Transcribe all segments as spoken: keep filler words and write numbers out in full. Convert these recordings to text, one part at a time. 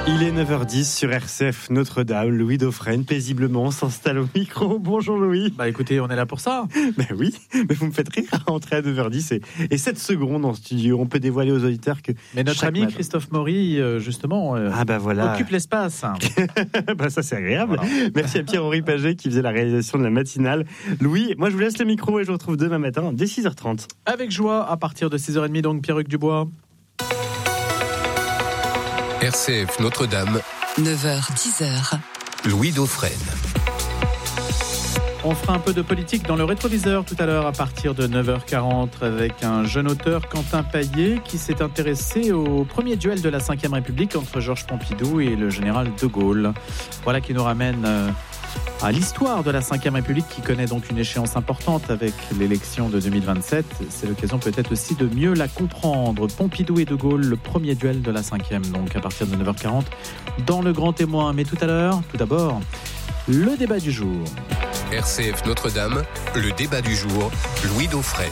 Il est neuf heures dix sur R C F Notre-Dame. Louis Dauphren paisiblement s'installe au micro. Bonjour Louis. Bah écoutez, on est là pour ça. Ben oui, mais vous me faites rire à rentrer à neuf heures dix et, et sept secondes en studio. On peut dévoiler aux auditeurs que... Mais notre ami matin... Christophe Maury, justement, euh, ah bah voilà. occupe l'espace. Bah ça c'est agréable. Voilà. Merci à Pierre-Henri Paget qui faisait la réalisation de la matinale. Louis, moi je vous laisse le micro et je vous retrouve demain matin dès six heures trente. Avec joie, à partir de six heures trente, donc Pierre-Hugues Dubois. R C F Notre-Dame, neuf heures dix. Louis Dauphren. On fera un peu de politique dans le rétroviseur tout à l'heure à partir de neuf heures quarante avec un jeune auteur, Quentin Paillet, qui s'est intéressé au premier duel de la cinquième République entre Georges Pompidou et le général de Gaulle. Voilà qui nous ramène à l'histoire de la cinquième République qui connaît donc une échéance importante avec l'élection de deux mille vingt-sept. C'est l'occasion peut-être aussi de mieux la comprendre. Pompidou et de Gaulle, le premier duel de la cinquième, donc à partir de neuf heures quarante dans le Grand Témoin. Mais tout à l'heure, tout d'abord, le débat du jour. R C F Notre-Dame, le débat du jour, Louis Dauphren.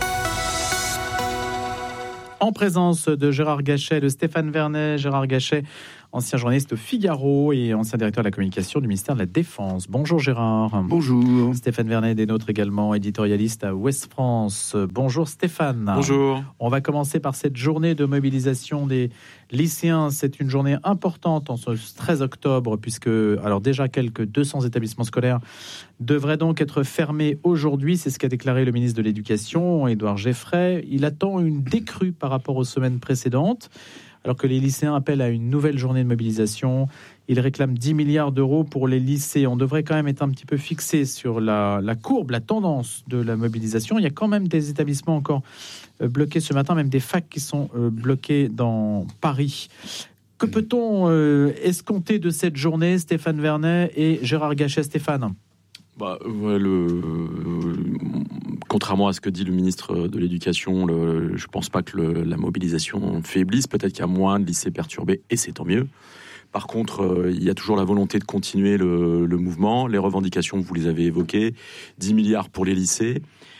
En présence de Gérard Gachet, de Stéphane Vernet. Gérard Gachet, ancien journaliste au Figaro et ancien directeur de la communication du ministère de la Défense. Bonjour Gérard. Bonjour. Stéphane Vernet, des nôtres également, éditorialiste à Ouest France. Bonjour Stéphane. Bonjour. On va commencer par cette journée de mobilisation des lycéens. C'est une journée importante en ce treize octobre, puisque alors déjà quelques deux cents établissements scolaires devraient donc être fermés aujourd'hui. C'est ce qu'a déclaré le ministre de l'Éducation, Édouard Geffray. Il attend une décrue par rapport aux semaines précédentes. Alors que les lycéens appellent à une nouvelle journée de mobilisation, ils réclament dix milliards d'euros pour les lycées. On devrait quand même être un petit peu fixé sur la, la courbe, la tendance de la mobilisation. Il y a quand même des établissements encore bloqués ce matin, même des facs qui sont bloqués dans Paris. Que peut-on euh, escompter de cette journée, Stéphane Vernet et Gérard Gachet? Stéphane. Bah, ouais, le, euh, contrairement à ce que dit le ministre de l'Éducation, le, je ne pense pas que le, la mobilisation faiblisse. Peut-être qu'il y a moins de lycées perturbés, et c'est tant mieux. Par contre, euh, il y a toujours la volonté de continuer le, le mouvement. Les revendications, vous les avez évoquées, dix milliards pour les lycées.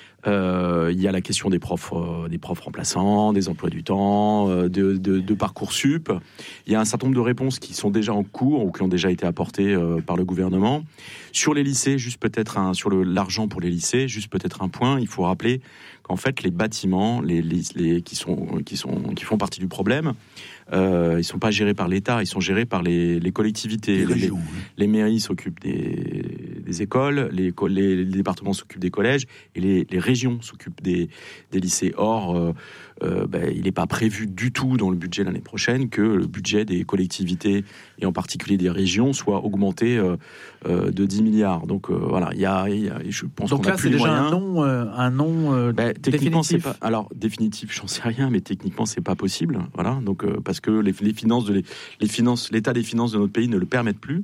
Euh, il y a la question des profs, euh, des profs remplaçants, des emplois du temps, euh, de, de, de Parcoursup. Il y a un certain nombre de réponses qui sont déjà en cours ou qui ont déjà été apportées euh, par le gouvernement. Sur les lycées, juste peut-être un, sur le, l'argent pour les lycées, juste peut-être un point. Il faut rappeler qu'en fait, les bâtiments, les, les, les qui sont, qui sont, qui font partie du problème, euh, ils sont pas gérés par l'État, ils sont gérés par les, les collectivités. Les, régions, les, oui. les mairies s'occupent des, des écoles, les, les, les départements s'occupent des collèges et les, les régions s'occupent des, des lycées. Or, euh, euh, ben, il n'est pas prévu du tout dans le budget l'année prochaine que le budget des collectivités et en particulier des régions soit augmenté euh, euh, de dix milliards. Donc euh, voilà, il y a, y a, je pense Donc qu'on là, a plus c'est les déjà moyens. un nom, euh, un nom euh, ben, techniquement, définitif. C'est pas, alors définitif, j'en sais rien, mais techniquement, c'est pas possible. Voilà, donc euh, parce que les, les finances de les, les finances, l'état des finances de notre pays ne le permettent plus.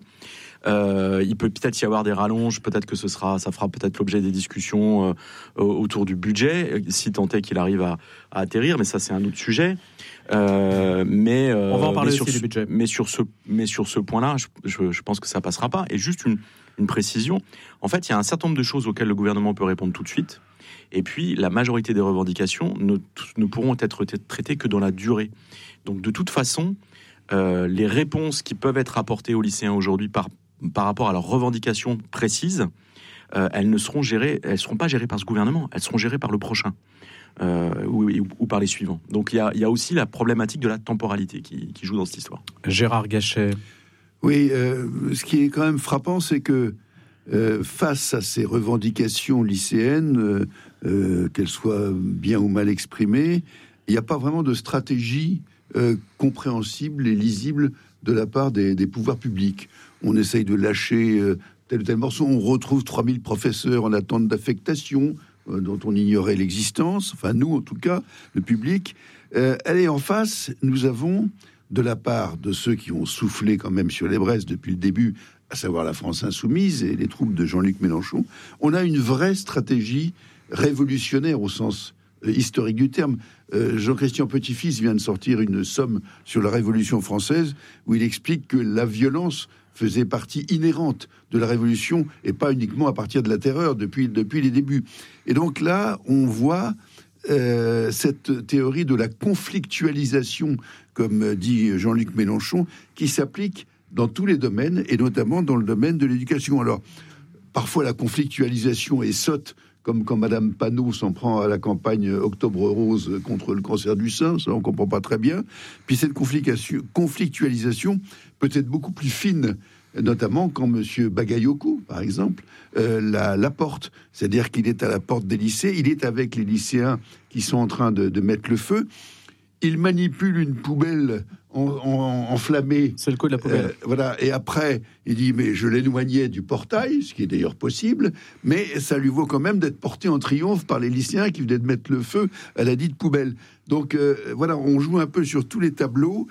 Euh, il peut peut-être y avoir des rallonges, peut-être que ce sera, ça fera peut-être l'objet des discussions euh, autour du budget, si tant est qu'il arrive à, à atterrir, mais ça c'est un autre sujet. Euh, mais euh, on va en parler mais aussi sur, du budget. Mais sur ce, mais sur ce point-là, je, je, je pense que ça passera pas. Et juste une, une précision, en fait, il y a un certain nombre de choses auxquelles le gouvernement peut répondre tout de suite. Et puis, la majorité des revendications ne, ne pourront être traitées que dans la durée. Donc, de toute façon, euh, les réponses qui peuvent être apportées aux lycéens aujourd'hui par par rapport à leurs revendications précises, euh, elles ne seront gérées, elles seront pas gérées par ce gouvernement, elles seront gérées par le prochain euh, ou, ou, ou par les suivants. Donc il y a, y a aussi la problématique de la temporalité qui, qui joue dans cette histoire. Gérard Gachet. Oui, euh, ce qui est quand même frappant, c'est que euh, face à ces revendications lycéennes, euh, euh, qu'elles soient bien ou mal exprimées, il n'y a pas vraiment de stratégie euh, compréhensible et lisible de la part des, des pouvoirs publics. On essaye de lâcher euh, tel ou tel morceau, on retrouve trois mille professeurs en attente d'affectation, euh, dont on ignorait l'existence, enfin nous en tout cas, le public. Euh, allez, en face, nous avons, de la part de ceux qui ont soufflé quand même sur les braises depuis le début, à savoir la France insoumise et les troupes de Jean-Luc Mélenchon, on a une vraie stratégie révolutionnaire au sens euh, historique du terme. Euh, Jean-Christian Petit-Fils vient de sortir une somme sur la Révolution française où il explique que la violence faisait partie inhérente de la Révolution et pas uniquement à partir de la terreur depuis, depuis les débuts. Et donc là, on voit euh, cette théorie de la conflictualisation, comme dit Jean-Luc Mélenchon, qui s'applique dans tous les domaines, et notamment dans le domaine de l'éducation. Alors, parfois la conflictualisation est sotte, comme quand Madame Panot s'en prend à la campagne Octobre Rose contre le cancer du sein, ça on comprend pas très bien. Puis cette conflictualisation peut être beaucoup plus fine, notamment quand Monsieur Bagayoko, par exemple, euh, la, la porte. C'est-à-dire qu'il est à la porte des lycées, il est avec les lycéens qui sont en train de, de mettre le feu. Il manipule une poubelle en, en, enflammée. C'est le coup de la poubelle. Euh, voilà. Et après, il dit, mais je l'éloignais du portail, ce qui est d'ailleurs possible, mais ça lui vaut quand même d'être porté en triomphe par les lycéens qui venaient de mettre le feu à la dite poubelle. Donc euh, voilà, on joue un peu sur tous les tableaux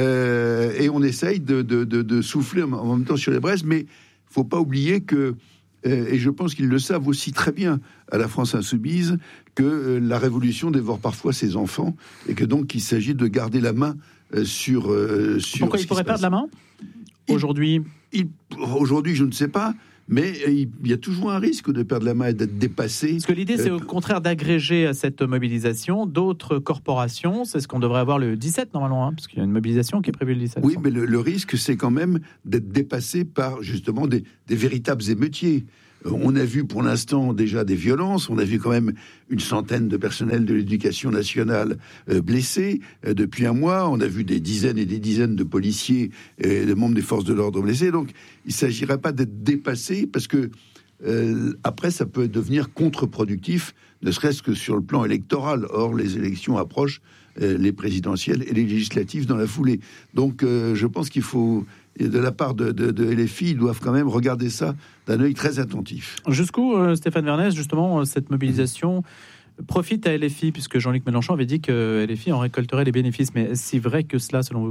euh, et on essaye de, de, de, de souffler en même temps sur les braises, mais il faut pas oublier que, euh, et je pense qu'ils le savent aussi très bien à la France Insoumise, que euh, la révolution dévore parfois ses enfants et que donc il s'agit de garder la main euh, sur, euh, sur... Pourquoi il pourrait perdre la main aujourd'hui? il, Aujourd'hui, je ne sais pas. Mais il y a toujours un risque de perdre la main et d'être dépassé. Parce que l'idée, c'est au contraire d'agréger à cette mobilisation d'autres corporations. C'est ce qu'on devrait avoir le dix-sept, normalement, hein, parce qu'il y a une mobilisation qui est prévue le dix-sept. Oui, mais le, le risque, c'est quand même d'être dépassé par, justement, des, des véritables émeutiers. On a vu pour l'instant déjà des violences, on a vu quand même une centaine de personnels de l'éducation nationale euh, blessés euh, depuis un mois, on a vu des dizaines et des dizaines de policiers et de membres des forces de l'ordre blessés, donc il ne s'agirait pas d'être dépassé, parce que euh, après ça peut devenir contre-productif, ne serait-ce que sur le plan électoral. Or les élections approchent, euh, les présidentielles et les législatives dans la foulée. Donc euh, je pense qu'il faut... Et de la part de, de, de L F I, ils doivent quand même regarder ça d'un œil très attentif. Jusqu'où, euh, Stéphane Vernès, justement, cette mobilisation profite à L F I, puisque Jean-Luc Mélenchon avait dit que L F I en récolterait les bénéfices. Mais est-ce si vrai que cela, selon vous ?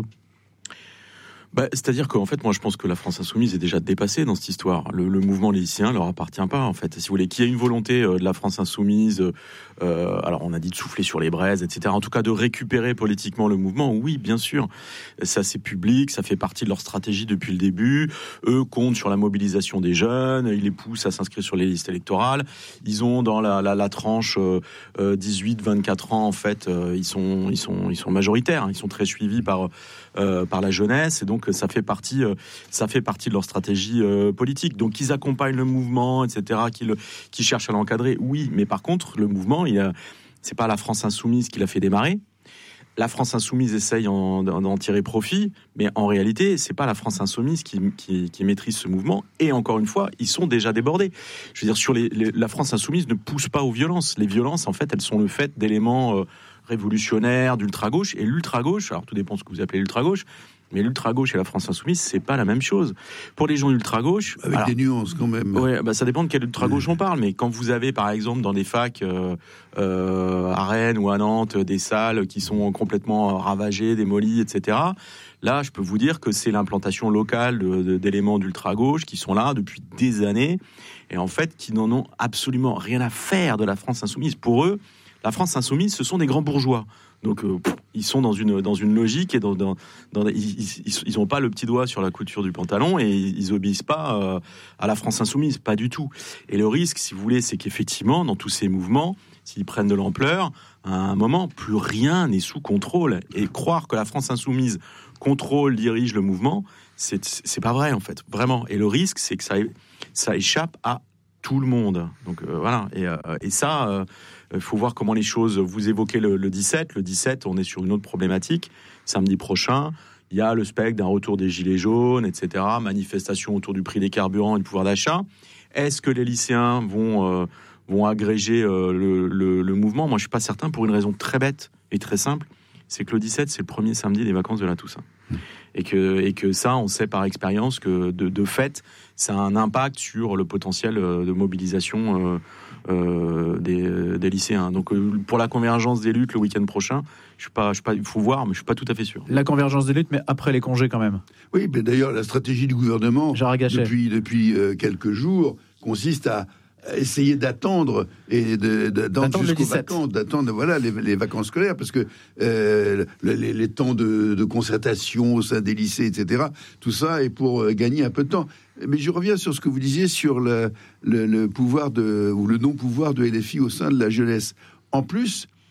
Bah, c'est-à-dire qu'en fait, moi, je pense que la France Insoumise est déjà dépassée dans cette histoire. Le, le mouvement lycéen leur appartient pas, en fait. Si vous voulez, qu'il y ait une volonté euh, de la France Insoumise, euh, alors on a dit de souffler sur les braises, et cetera. En tout cas, de récupérer politiquement le mouvement, oui, bien sûr. Ça, c'est public, ça fait partie de leur stratégie depuis le début. Eux comptent sur la mobilisation des jeunes, ils les poussent à s'inscrire sur les listes électorales. Ils ont dans la, la, la tranche euh, dix-huit vingt-quatre ans, en fait, euh, ils sont, ils sont, ils sont majoritaires. Hein, ils sont très suivis par euh, par la jeunesse, et donc ça fait partie, euh, ça fait partie de leur stratégie euh, politique. Donc qu'ils accompagnent le mouvement, et cetera, qu'ils, qu'ils cherchent à l'encadrer, oui. Mais par contre, le mouvement, il a, c'est pas la France Insoumise qui l'a fait démarrer. La France Insoumise essaye en, d'en tirer profit, mais en réalité, c'est pas la France Insoumise qui, qui, qui maîtrise ce mouvement. Et encore une fois, ils sont déjà débordés. Je veux dire, sur les, les, la France Insoumise ne pousse pas aux violences. Les violences, en fait, elles sont le fait d'éléments euh, révolutionnaires, d'ultra-gauche. Et l'ultra-gauche, alors tout dépend de ce que vous appelez l'ultra-gauche, mais l'ultra-gauche et la France Insoumise, c'est pas la même chose. Pour les gens ultra-gauche... Avec alors, des nuances, quand même. Ouais, bah ça dépend de quelle ultra-gauche on parle, mais quand vous avez, par exemple, dans des facs euh, euh, à Rennes ou à Nantes, des salles qui sont complètement ravagées, démolies, et cetera, là, je peux vous dire que c'est l'implantation locale de, de, d'éléments d'ultra-gauche qui sont là depuis des années, et en fait, qui n'en ont absolument rien à faire de la France Insoumise. Pour eux, la France Insoumise, ce sont des grands bourgeois. Donc, euh, ils sont dans une, dans une logique et dans, dans, dans, ils ils ont pas le petit doigt sur la couture du pantalon et ils, ils obéissent pas euh, à la France Insoumise, pas du tout. Et le risque, si vous voulez, c'est qu'effectivement, dans tous ces mouvements, s'ils prennent de l'ampleur, à un moment, plus rien n'est sous contrôle. Et croire que la France Insoumise contrôle, dirige le mouvement, c'est, c'est pas vrai, en fait, vraiment. Et le risque, c'est que ça, ça échappe à tout le monde. Donc, euh, voilà. Et, euh, et ça... Euh, il faut voir comment les choses... Vous évoquez le, le dix-sept. Le dix-sept, on est sur une autre problématique. Samedi prochain, il y a le spectre d'un retour des gilets jaunes, et cetera. Manifestation autour du prix des carburants et du pouvoir d'achat. Est-ce que les lycéens vont, euh, vont agréger euh, le, le, le mouvement ? Moi, je ne suis pas certain, pour une raison très bête et très simple. C'est que le dix-sept, c'est le premier samedi des vacances de la Toussaint. Et que, et que ça, on sait par expérience que, de, de fait, ça a un impact sur le potentiel de mobilisation euh, euh, des, des lycéens. Donc, euh, pour la convergence des luttes le week-end prochain, je suis pas, je suis pas, il faut voir, mais je suis pas tout à fait sûr. La convergence des luttes, mais après les congés quand même. Oui, mais d'ailleurs, la stratégie du gouvernement depuis, depuis euh, quelques jours consiste à essayer d'attendre et de, de, d'attendre jusqu'aux vacances, d'attendre voilà les, les vacances scolaires, parce que euh, les, les temps de, de concertation au sein des lycées, et cetera. Tout ça est pour euh, gagner un peu de temps. Mais je reviens sur ce que vous disiez sur le, le, le pouvoir de ou le non-pouvoir de L F I au sein de la jeunesse. En plus,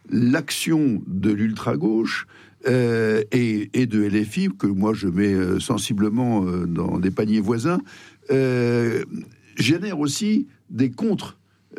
l'action de l'ultra-gauche euh, et, et de L F I, que moi je mets euh, sensiblement euh, dans des paniers voisins, euh, génère aussi des contre,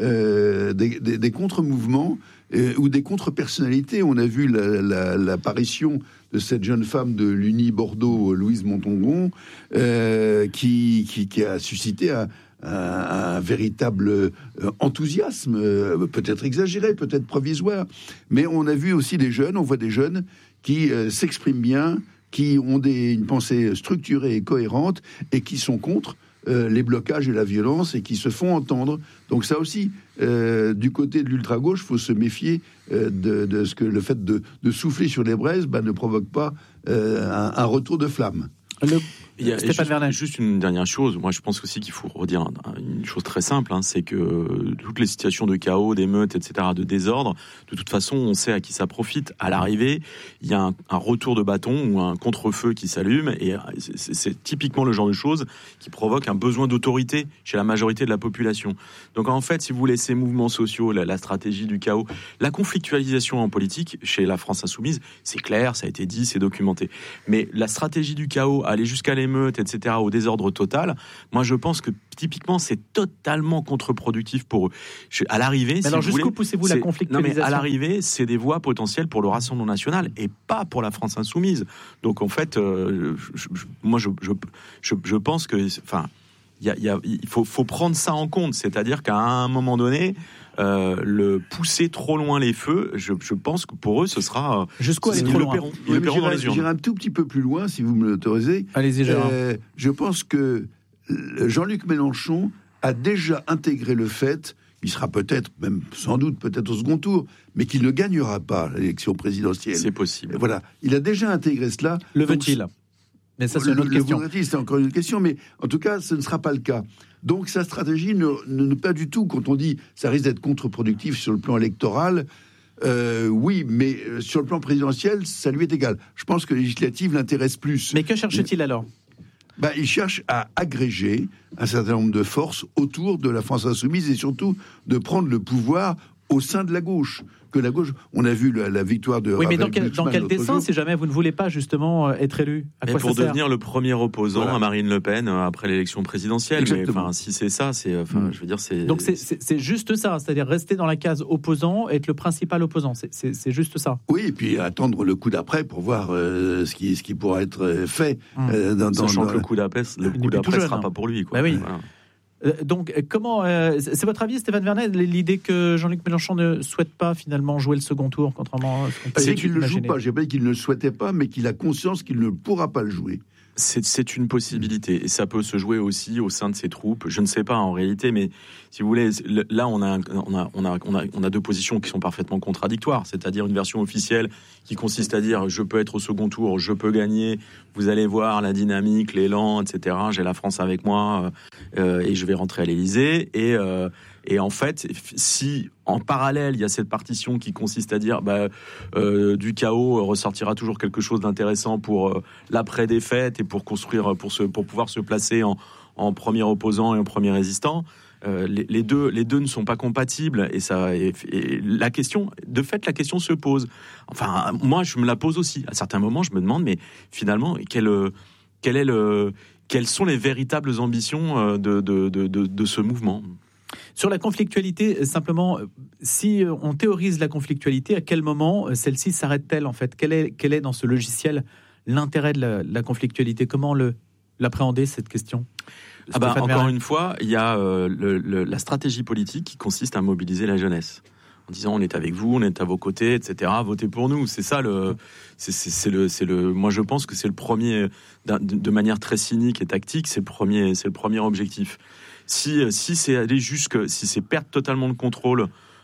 euh, des, des, des contre-mouvements euh, ou des contre-personnalités. On a vu la, la, l'apparition de cette jeune femme de l'Uni Bordeaux, Louise Montongon, euh, qui, qui, qui a suscité un, un, un véritable enthousiasme, euh, peut-être exagéré, peut-être provisoire. Mais on a vu aussi des jeunes, on voit des jeunes qui euh, s'expriment bien, qui ont des, une pensée structurée et cohérente et qui sont contre euh, les blocages et la violence et qui se font entendre. Donc ça aussi, euh, du côté de l'ultra-gauche, il faut se méfier euh, de, de ce que le fait de, de souffler sur les braises bah, ne provoque pas euh, un, un retour de flamme. Le... Il y a juste, juste une dernière chose. Moi, je pense aussi qu'il faut redire une chose très simple, hein, c'est que toutes les situations de chaos, d'émeutes, et cetera, de désordre, de toute façon, on sait à qui ça profite. À l'arrivée, il y a un, un retour de bâton ou un contre-feu qui s'allume, et c'est, c'est typiquement le genre de choses qui provoque un besoin d'autorité chez la majorité de la population. Donc, en fait, si vous voulez, ces mouvements sociaux, la, la stratégie du chaos, la conflictualisation en politique chez la France insoumise, c'est clair, ça a été dit, c'est documenté. Mais la stratégie du chaos, aller jusqu'à les et cetera, au désordre total, moi je pense que typiquement c'est totalement contre-productif pour eux. Je, à l'arrivée, mais si alors vous jusqu'où voulez, poussez-vous la conflictualisation ? Non mais à l'arrivée, c'est des voies potentielles pour le Rassemblement national et pas pour la France insoumise. Donc en fait, euh, je, je, moi je, je, je, je pense que, enfin, il y a, y a, il faut, faut prendre ça en compte, c'est-à-dire qu'à un moment donné, Euh, le pousser trop loin les feux, je, je pense que pour eux, ce sera... Jusqu'où aller trop loin ? Ils le paieront dans les urnes. J'irai un tout petit peu plus loin, si vous me l'autorisez. Allez-y, Gérard. Euh, je pense que Jean-Luc Mélenchon a déjà intégré le fait, il sera peut-être, même sans doute, peut-être au second tour, mais qu'il ne gagnera pas l'élection présidentielle. C'est possible. Et voilà, il a déjà intégré cela. Le veut-il ? Mais ça, c'est une autre le, question. Le c'est encore une autre question, mais en tout cas, ce ne sera pas le cas. Donc, sa stratégie ne, ne, ne pas du tout, quand on dit ça risque d'être contre-productif sur le plan électoral, euh, oui, mais sur le plan présidentiel, ça lui est égal. Je pense que législative l'intéresse plus. Mais que cherche-t-il mais, alors bah, il cherche à agréger un certain nombre de forces autour de la France insoumise et surtout de prendre le pouvoir au sein de la gauche. Que la gauche, on a vu la, la victoire de... Oui, mais dans quel, dans quel dessin, jour. Si jamais vous ne voulez pas justement être élu, à quoi pour ça devenir sert le premier opposant voilà. à Marine Le Pen après l'élection présidentielle. Exactement. Mais enfin, si c'est ça, c'est, enfin, mmh. je veux dire, c'est. Donc c'est, c'est, c'est juste ça, c'est-à-dire rester dans la case opposant, être le principal opposant. C'est, c'est, c'est juste ça. Oui, et puis attendre le coup d'après pour voir euh, ce qui, ce qui pourra être fait. Mmh. Euh, dans, Sachant dans, que le coup d'après, le coup d'après ne sera hein. pas pour lui. Quoi. Bah oui. Voilà. Donc, comment euh, c'est votre avis, Stéphane Vernet, l'idée que Jean-Luc Mélenchon ne souhaite pas finalement jouer le second tour, contrairement à ce qu'on peut imaginer. C'est qu'il ne le joue pas. J'ai pas dit qu'il ne le souhaitait pas, mais qu'il a conscience qu'il ne pourra pas le jouer. C'est, c'est une possibilité et ça peut se jouer aussi au sein de ses troupes. Je ne sais pas en réalité, mais si vous voulez, là on a, on a, on a, on a, on a deux positions qui sont parfaitement contradictoires. C'est-à-dire une version officielle qui consiste à dire je peux être au second tour, je peux gagner. Vous allez voir la dynamique, l'élan, et cetera. J'ai la France avec moi euh, et je vais rentrer à l'Élysée. Et euh, Et en fait, si en parallèle, il y a cette partition qui consiste à dire bah, euh, du chaos ressortira toujours quelque chose d'intéressant pour euh, l'après-défaite et pour construire, pour, se, pour pouvoir se placer en, en premier opposant et en premier résistant, euh, les, les, deux, les deux ne sont pas compatibles. Et, ça, et, et la question, de fait, la question se pose. Enfin, moi, je me la pose aussi. À certains moments, je me demande, mais finalement, quel, quel est le, quelles sont les véritables ambitions de, de, de, de, de ce mouvement ? Sur la conflictualité, simplement, si on théorise la conflictualité, à quel moment celle-ci s'arrête-t-elle en fait ? Quel est, quel est dans ce logiciel l'intérêt de la, la conflictualité ? Comment le, l'appréhender cette question ? ah bah, Encore Merlin. Une fois, il y a euh, le, le, la stratégie politique qui consiste à mobiliser la jeunesse. En disant on est avec vous, on est à vos côtés, et cetera. Votez pour nous. C'est ça le, c'est, c'est, c'est le, c'est le. Moi, je pense que c'est le premier, de, de manière très cynique et tactique, c'est le premier, c'est le premier objectif. Si, si c'est aller jusque, si c'est perdre totalement le contrôle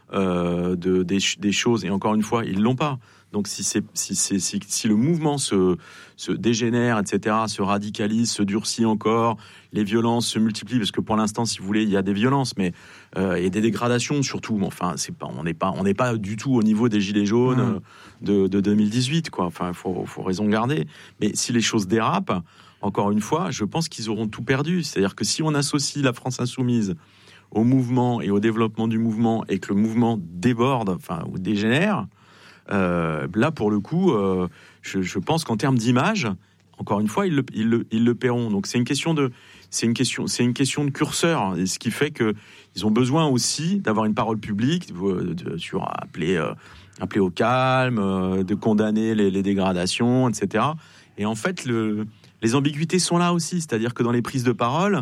euh, de, des, des choses, et encore une fois, ils l'ont pas. Donc si, c'est, si, c'est, si, si le mouvement se, se dégénère, et cetera, se radicalise, se durcit encore, les violences se multiplient, parce que pour l'instant, si vous voulez, il y a des violences, mais euh, et des dégradations surtout. Mais enfin, c'est pas, on n'est pas, on n'est pas du tout au niveau des gilets jaunes mmh. de, de deux mille dix-huit, quoi. Enfin, faut, faut raison garder. Mais si les choses dérapent, encore une fois, je pense qu'ils auront tout perdu. C'est-à-dire que si on associe la France insoumise au mouvement et au développement du mouvement et que le mouvement déborde, enfin, ou dégénère, Euh, là, pour le coup, euh, je, je pense qu'en termes d'image, encore une fois, ils le, ils le, ils le paieront. Donc c'est une question de, c'est une question, c'est une question de curseur, et ce qui fait que ils ont besoin aussi d'avoir une parole publique de, de, sur appeler, euh, appeler au calme, euh, de condamner les, les dégradations, et cetera. Et en fait, le, les ambiguïtés sont là aussi, c'est-à-dire que dans les prises de parole,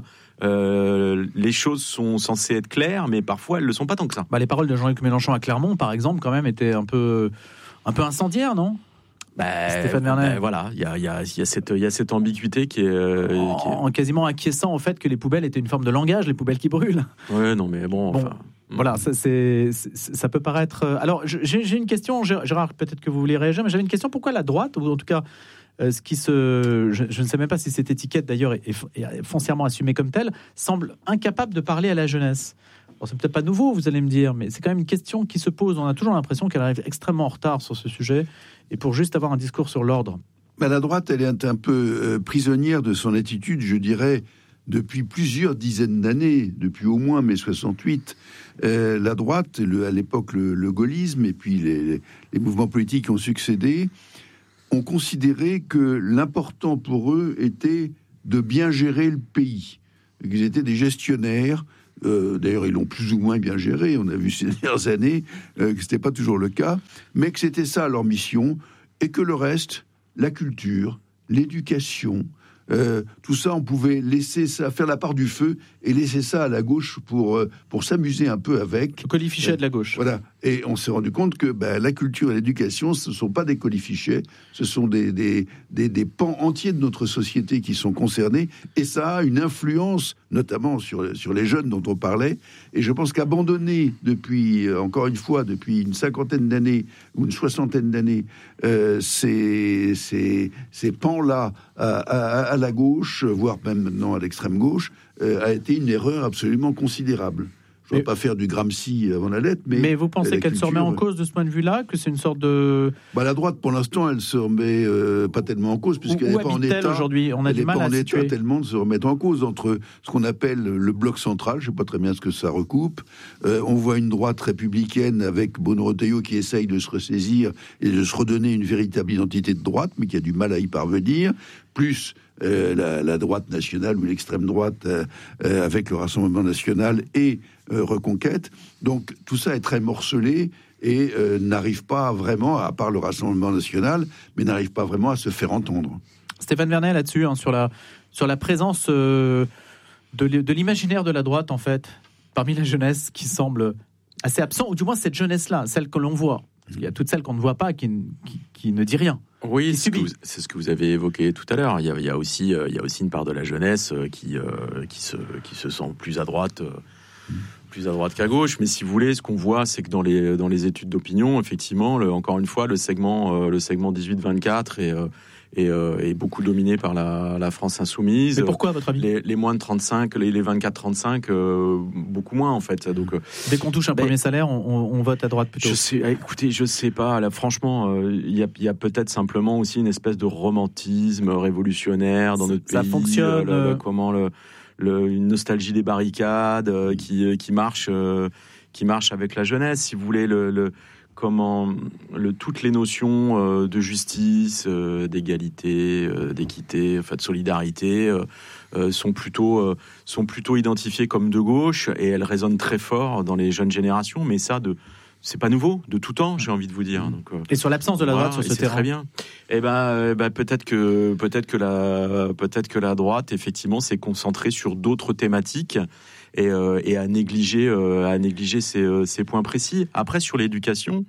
euh, les choses sont censées être claires, mais parfois elles le sont pas tant que ça. Bah, les paroles de Jean-Luc Mélenchon à Clermont, par exemple, quand même, étaient un peu, un peu incendiaires, non ? Bah, Stéphane Vernet. Bah, voilà, il y a, y, a, y, a cette, y a cette ambiguïté qui est, euh, en, qui est... en quasiment acquiesçant au fait que les poubelles étaient une forme de langage, les poubelles qui brûlent. Ouais, non, mais bon. bon enfin... Voilà, ça, c'est, c'est, ça peut paraître. Alors, j'ai, j'ai une question, Gérard, peut-être que vous voulez réagir, mais j'avais une question. Pourquoi la droite, ou en tout cas, euh, ce qui se, je, je ne sais même pas si cette étiquette d'ailleurs est, est foncièrement assumée comme telle, semble incapable de parler à la jeunesse. Bon, c'est peut-être pas nouveau, vous allez me dire, mais c'est quand même une question qui se pose. On a toujours l'impression qu'elle arrive extrêmement en retard sur ce sujet, et pour juste avoir un discours sur l'ordre. Ben, la droite, elle est un peu euh, prisonnière de son attitude, je dirais, depuis plusieurs dizaines d'années, depuis au moins mai soixante-huit. Euh, la droite, le, à l'époque le, le gaullisme, et puis les, les mouvements politiques qui ont succédé, ont considéré que l'important pour eux était de bien gérer le pays. Ils étaient des gestionnaires. Euh, d'ailleurs, ils l'ont plus ou moins bien géré. On a vu ces dernières années euh, que c'était pas toujours le cas, mais que c'était ça leur mission, et que le reste, la culture, l'éducation, euh, tout ça, on pouvait laisser ça, faire la part du feu et laisser ça à la gauche pour euh, pour s'amuser un peu avec. Le colifichet euh, de la gauche. Voilà. Et on s'est rendu compte que ben, la culture et l'éducation, ce ne sont pas des colifichets, ce sont des, des, des, des pans entiers de notre société qui sont concernés, et ça a une influence, notamment sur, sur les jeunes dont on parlait. Et je pense qu'abandonner depuis, encore une fois, depuis une cinquantaine d'années ou une soixantaine d'années, euh, ces, ces, ces pans-là à, à, à la gauche, voire même maintenant à l'extrême gauche, euh, a été une erreur absolument considérable. Je ne vais pas faire du Gramsci avant la lettre, mais... Mais vous pensez qu'elle culture... se remet en cause de ce point de vue-là, que c'est une sorte de... Bah, la droite, pour l'instant, elle se remet euh, pas tellement en cause, puisqu'elle n'est pas en état... aujourd'hui ? On a elle du mal pas à en situer. état tellement de se remettre en cause entre ce qu'on appelle le bloc central, je ne sais pas très bien ce que ça recoupe. Euh, on voit une droite républicaine avec Bruno Retailleau qui essaye de se ressaisir et de se redonner une véritable identité de droite, mais qui a du mal à y parvenir. Plus... Euh, la, la droite nationale ou l'extrême droite euh, euh, avec le Rassemblement national et euh, Reconquête. Donc tout ça est très morcelé et euh, n'arrive pas vraiment, à part le Rassemblement national, mais n'arrive pas vraiment à se faire entendre. Stéphane Vernet, là-dessus, hein, sur, la, sur la présence euh, de, de l'imaginaire de la droite, en fait, parmi la jeunesse qui semble assez absent, ou du moins cette jeunesse-là, celle que l'on voit. Parce qu'il y a toutes celles qu'on ne voit pas qui, qui, qui ne dit rien. Oui, c'est ce, vous, c'est ce que vous avez évoqué tout à l'heure. Il y a, il y a, aussi, euh, il y a aussi une part de la jeunesse qui, euh, qui, se, qui se sent plus à droite, euh, plus à droite qu'à gauche. Mais si vous voulez, ce qu'on voit, c'est que dans les, dans les études d'opinion, effectivement, le, encore une fois, le segment, euh, le segment dix-huit vingt-quatre est, euh, est, euh, est beaucoup dominé par la, la France insoumise. Mais pourquoi, à votre avis ? les, les moins de trente-cinq, les, les vingt-quatre trente-cinq, euh, beaucoup moins, en fait. Donc, euh, dès qu'on touche un ben, premier salaire, on, on, on vote à droite plutôt. Je sais, écoutez, je sais pas. Là, franchement, il euh, y a, a peut-être simplement aussi une espèce de romantisme révolutionnaire dans notre ça pays. Ça fonctionne. Le, le, comment le, le, une nostalgie des barricades euh, qui, qui marche, euh, qui marche avec la jeunesse. Si vous voulez, le, le comment le, toutes les notions euh, de justice, euh, d'égalité, euh, d'équité, enfin de solidarité, euh, euh, sont plutôt euh, sont plutôt identifiées comme de gauche, et elles résonnent très fort dans les jeunes générations. Mais ça, de c'est pas nouveau, de tout temps, j'ai envie de vous dire. Donc, euh, et sur l'absence de la voilà, droite sur ce terrain, très bien. Eh ben, euh, ben peut-être que peut-être que la peut-être que la droite effectivement s'est concentrée sur d'autres thématiques. Et, euh, et à négliger, euh, à négliger ces, euh, ces points précis. Après, sur l'éducation,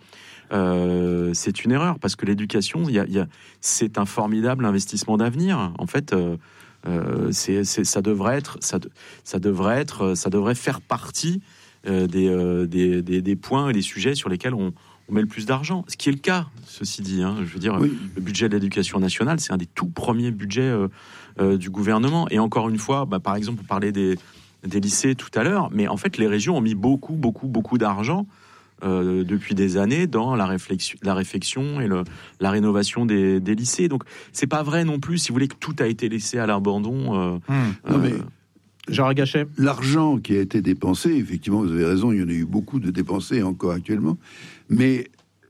euh, c'est une erreur, parce que l'éducation, y a, y a, c'est un formidable investissement d'avenir. En fait, euh, euh, c'est, c'est, ça devrait être, ça, ça devrait être, ça devrait faire partie euh, des, euh, des, des, des points et des sujets sur lesquels on, on met le plus d'argent. Ce qui est le cas, ceci dit. Hein, je veux dire, oui. Le budget de l'éducation nationale, c'est un des tout premiers budgets euh, euh, du gouvernement. Et encore une fois, bah, par exemple, on parlait des des lycées tout à l'heure, mais en fait les régions ont mis beaucoup, beaucoup, beaucoup d'argent euh, depuis des années dans la réflexion, la réfection et le, la rénovation des, des lycées. Donc c'est pas vrai non plus, si vous voulez, que tout a été laissé à l'abandon. Euh, mmh. Non, euh, mais Gérard Gachet. L'argent qui a été dépensé, effectivement, vous avez raison, il y en a eu beaucoup de dépensés encore actuellement, mais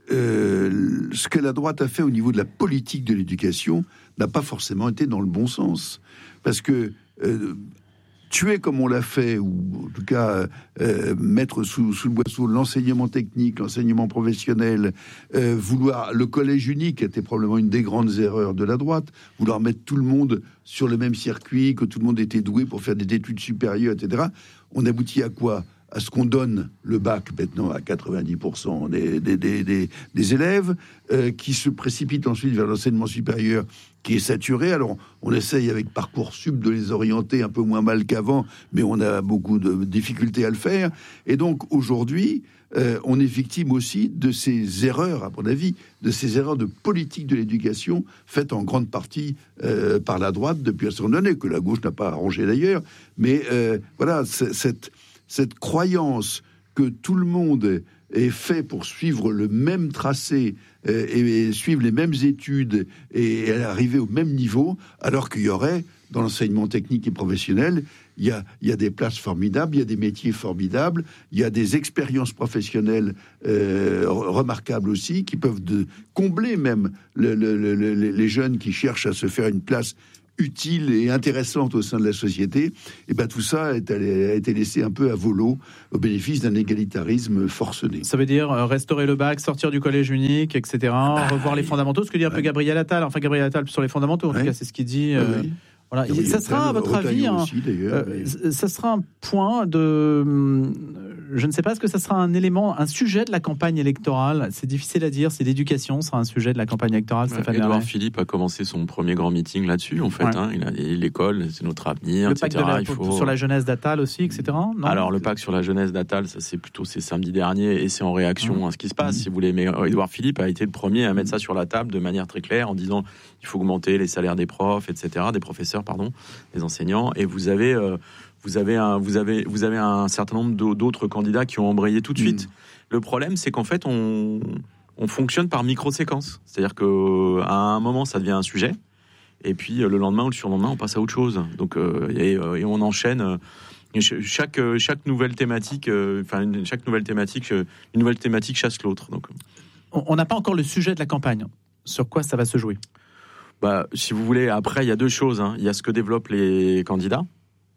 euh, ce que la droite a fait au niveau de la politique de l'éducation n'a pas forcément été dans le bon sens. Parce que euh, tuer comme on l'a fait, ou en tout cas euh, mettre sous, sous le boisseau l'enseignement technique, l'enseignement professionnel, euh, vouloir le collège unique était probablement une des grandes erreurs de la droite, vouloir mettre tout le monde sur le même circuit, que tout le monde était doué pour faire des études supérieures, et cetera. On aboutit à quoi ? À ce qu'on donne le bac maintenant à quatre-vingt-dix pour cent des, des, des, des, des élèves, euh, qui se précipitent ensuite vers l'enseignement supérieur qui est saturé. Alors on essaye avec Parcoursup de les orienter un peu moins mal qu'avant, mais on a beaucoup de difficultés à le faire. Et donc aujourd'hui, euh, on est victime aussi de ces erreurs, à mon avis, de ces erreurs de politique de l'éducation faites en grande partie euh, par la droite depuis un certain nombre, que la gauche n'a pas arrangé d'ailleurs. Mais euh, voilà, cette... cette croyance que tout le monde est fait pour suivre le même tracé euh, et, et suivre les mêmes études et, et arriver au même niveau, alors qu'il y aurait, dans l'enseignement technique et professionnel, il y a, il y a des places formidables, il y a des métiers formidables, il y a des expériences professionnelles euh, remarquables aussi, qui peuvent de, combler même le, le, le, le, les jeunes qui cherchent à se faire une place utile et intéressante au sein de la société. Et ben tout ça a été laissé un peu à volo au bénéfice d'un égalitarisme forcené. Ça veut dire euh, restaurer le bac, sortir du collège unique, et cetera. Ah, revoir les fondamentaux. Ce que dit un peu Gabriel Attal. Enfin, Gabriel Attal sur les fondamentaux. En ouais. tout cas, c'est ce qu'il dit. Euh, oui. Voilà. Et ça sera, à votre avis, un, aussi, euh, mais... ça sera un point de... Je ne sais pas, est-ce que ça sera un élément, un sujet de la campagne électorale ? C'est difficile à dire, c'est l'éducation, sera un sujet de la campagne électorale, ouais, Stéphane Édouard Philippe a commencé son premier grand meeting là-dessus, en fait. Ouais. Hein, il a l'école, c'est notre avenir, le et cetera. Pacte de la, il faut... sur la jeunesse d'Attal aussi, et cetera. Non, Alors, le pacte sur la jeunesse d'Attal, ça c'est plutôt c'est samedi dernier, et c'est en réaction mmh. à ce qui se passe, mmh. si vous voulez. Mais Édouard Philippe a été le premier à mettre ça sur la table de manière très claire, en disant il faut augmenter les salaires des profs, et cetera, des professeurs, pardon, des enseignants. Et vous avez... Euh, Vous avez, un, vous, avez, vous avez un certain nombre d'autres candidats qui ont embrayé tout de suite. Mmh. Le problème, c'est qu'en fait, on, on fonctionne par micro-séquences. C'est-à-dire qu'à un moment, ça devient un sujet, et puis le lendemain ou le surlendemain, on passe à autre chose. Donc, euh, et, et on enchaîne. Chaque, chaque nouvelle thématique, enfin, chaque nouvelle thématique, une nouvelle thématique chasse l'autre. Donc, on n'a pas encore le sujet de la campagne. Sur quoi ça va se jouer ? Bah, si vous voulez, après, il y a deux choses. Hein. Il y a ce que développent les candidats.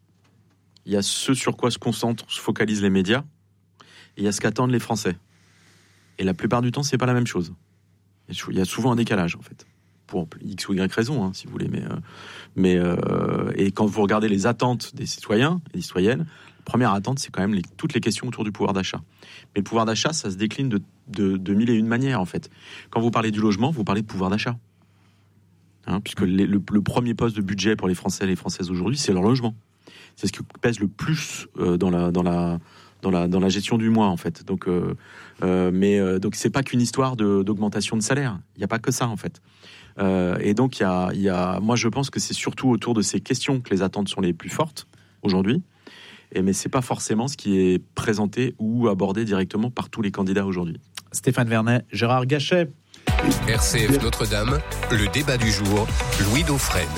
Il y a ce sur quoi se concentrent, se focalisent les médias, et il y a ce qu'attendent les Français. Et la plupart du temps, c'est pas la même chose. Il y a souvent un décalage, en fait, pour X ou Y raison, hein, si vous voulez. Mais, euh, mais euh, et quand vous regardez les attentes des citoyens et des citoyennes, la première attente, c'est quand même les, toutes les questions autour du pouvoir d'achat. Mais le pouvoir d'achat, ça se décline de, de, de mille et une manières, en fait. Quand vous parlez du logement, vous parlez de pouvoir d'achat, hein, puisque les, le, le premier poste de budget pour les Français et les Françaises aujourd'hui, c'est leur logement. C'est ce qui pèse le plus euh, dans la dans la dans la dans la gestion du mois, en fait. Donc euh, euh, mais euh, donc c'est pas qu'une histoire de d'augmentation de salaire. Il y a pas que ça, en fait. Euh, et donc il y a il y a moi je pense que c'est surtout autour de ces questions que les attentes sont les plus fortes aujourd'hui. Et mais c'est pas forcément ce qui est présenté ou abordé directement par tous les candidats aujourd'hui. Stéphane Vernet, Gérard Gachet. R C F Notre-Dame, le débat du jour, Louis Dauphren.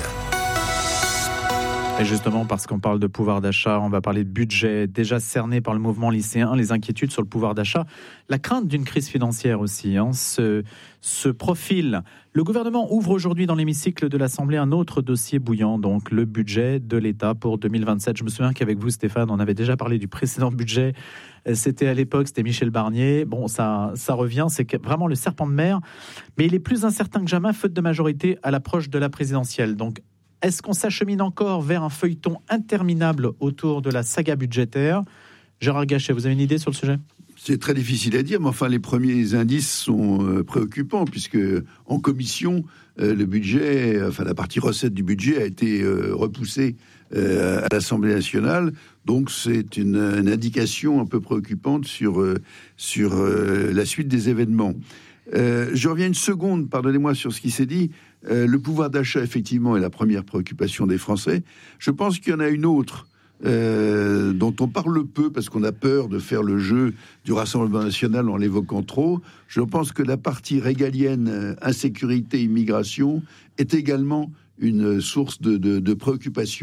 Et justement, parce qu'on parle de pouvoir d'achat, on va parler de budget déjà cerné par le mouvement lycéen, les inquiétudes sur le pouvoir d'achat, la crainte d'une crise financière aussi, hein, ce, ce profil. Le gouvernement ouvre aujourd'hui dans l'hémicycle de l'Assemblée un autre dossier bouillant, donc le budget de l'État pour deux mille vingt-sept. Je me souviens qu'avec vous, Stéphane, on avait déjà parlé du précédent budget. C'était à l'époque, c'était Michel Barnier. Bon, ça, ça revient, c'est vraiment le serpent de mer. Mais il est plus incertain que jamais, faute de majorité à l'approche de la présidentielle. Donc, est-ce qu'on s'achemine encore vers un feuilleton interminable autour de la saga budgétaire ? Gérard Gachet, vous avez une idée sur le sujet ? C'est très difficile à dire, mais enfin, les premiers indices sont euh, préoccupants, puisque en commission, euh, le budget, enfin la partie recette du budget a été euh, repoussée euh, à l'Assemblée nationale. Donc, c'est une, une indication un peu préoccupante sur, euh, sur euh, la suite des événements. Euh, je reviens une seconde, pardonnez-moi, sur ce qui s'est dit. Euh, le pouvoir d'achat, effectivement, est la première préoccupation des Français. Je pense qu'il y en a une autre euh, dont on parle peu parce qu'on a peur de faire le jeu du Rassemblement national en l'évoquant trop. Je pense que la partie régalienne, euh, insécurité, immigration, est également une source de, de, de préoccupation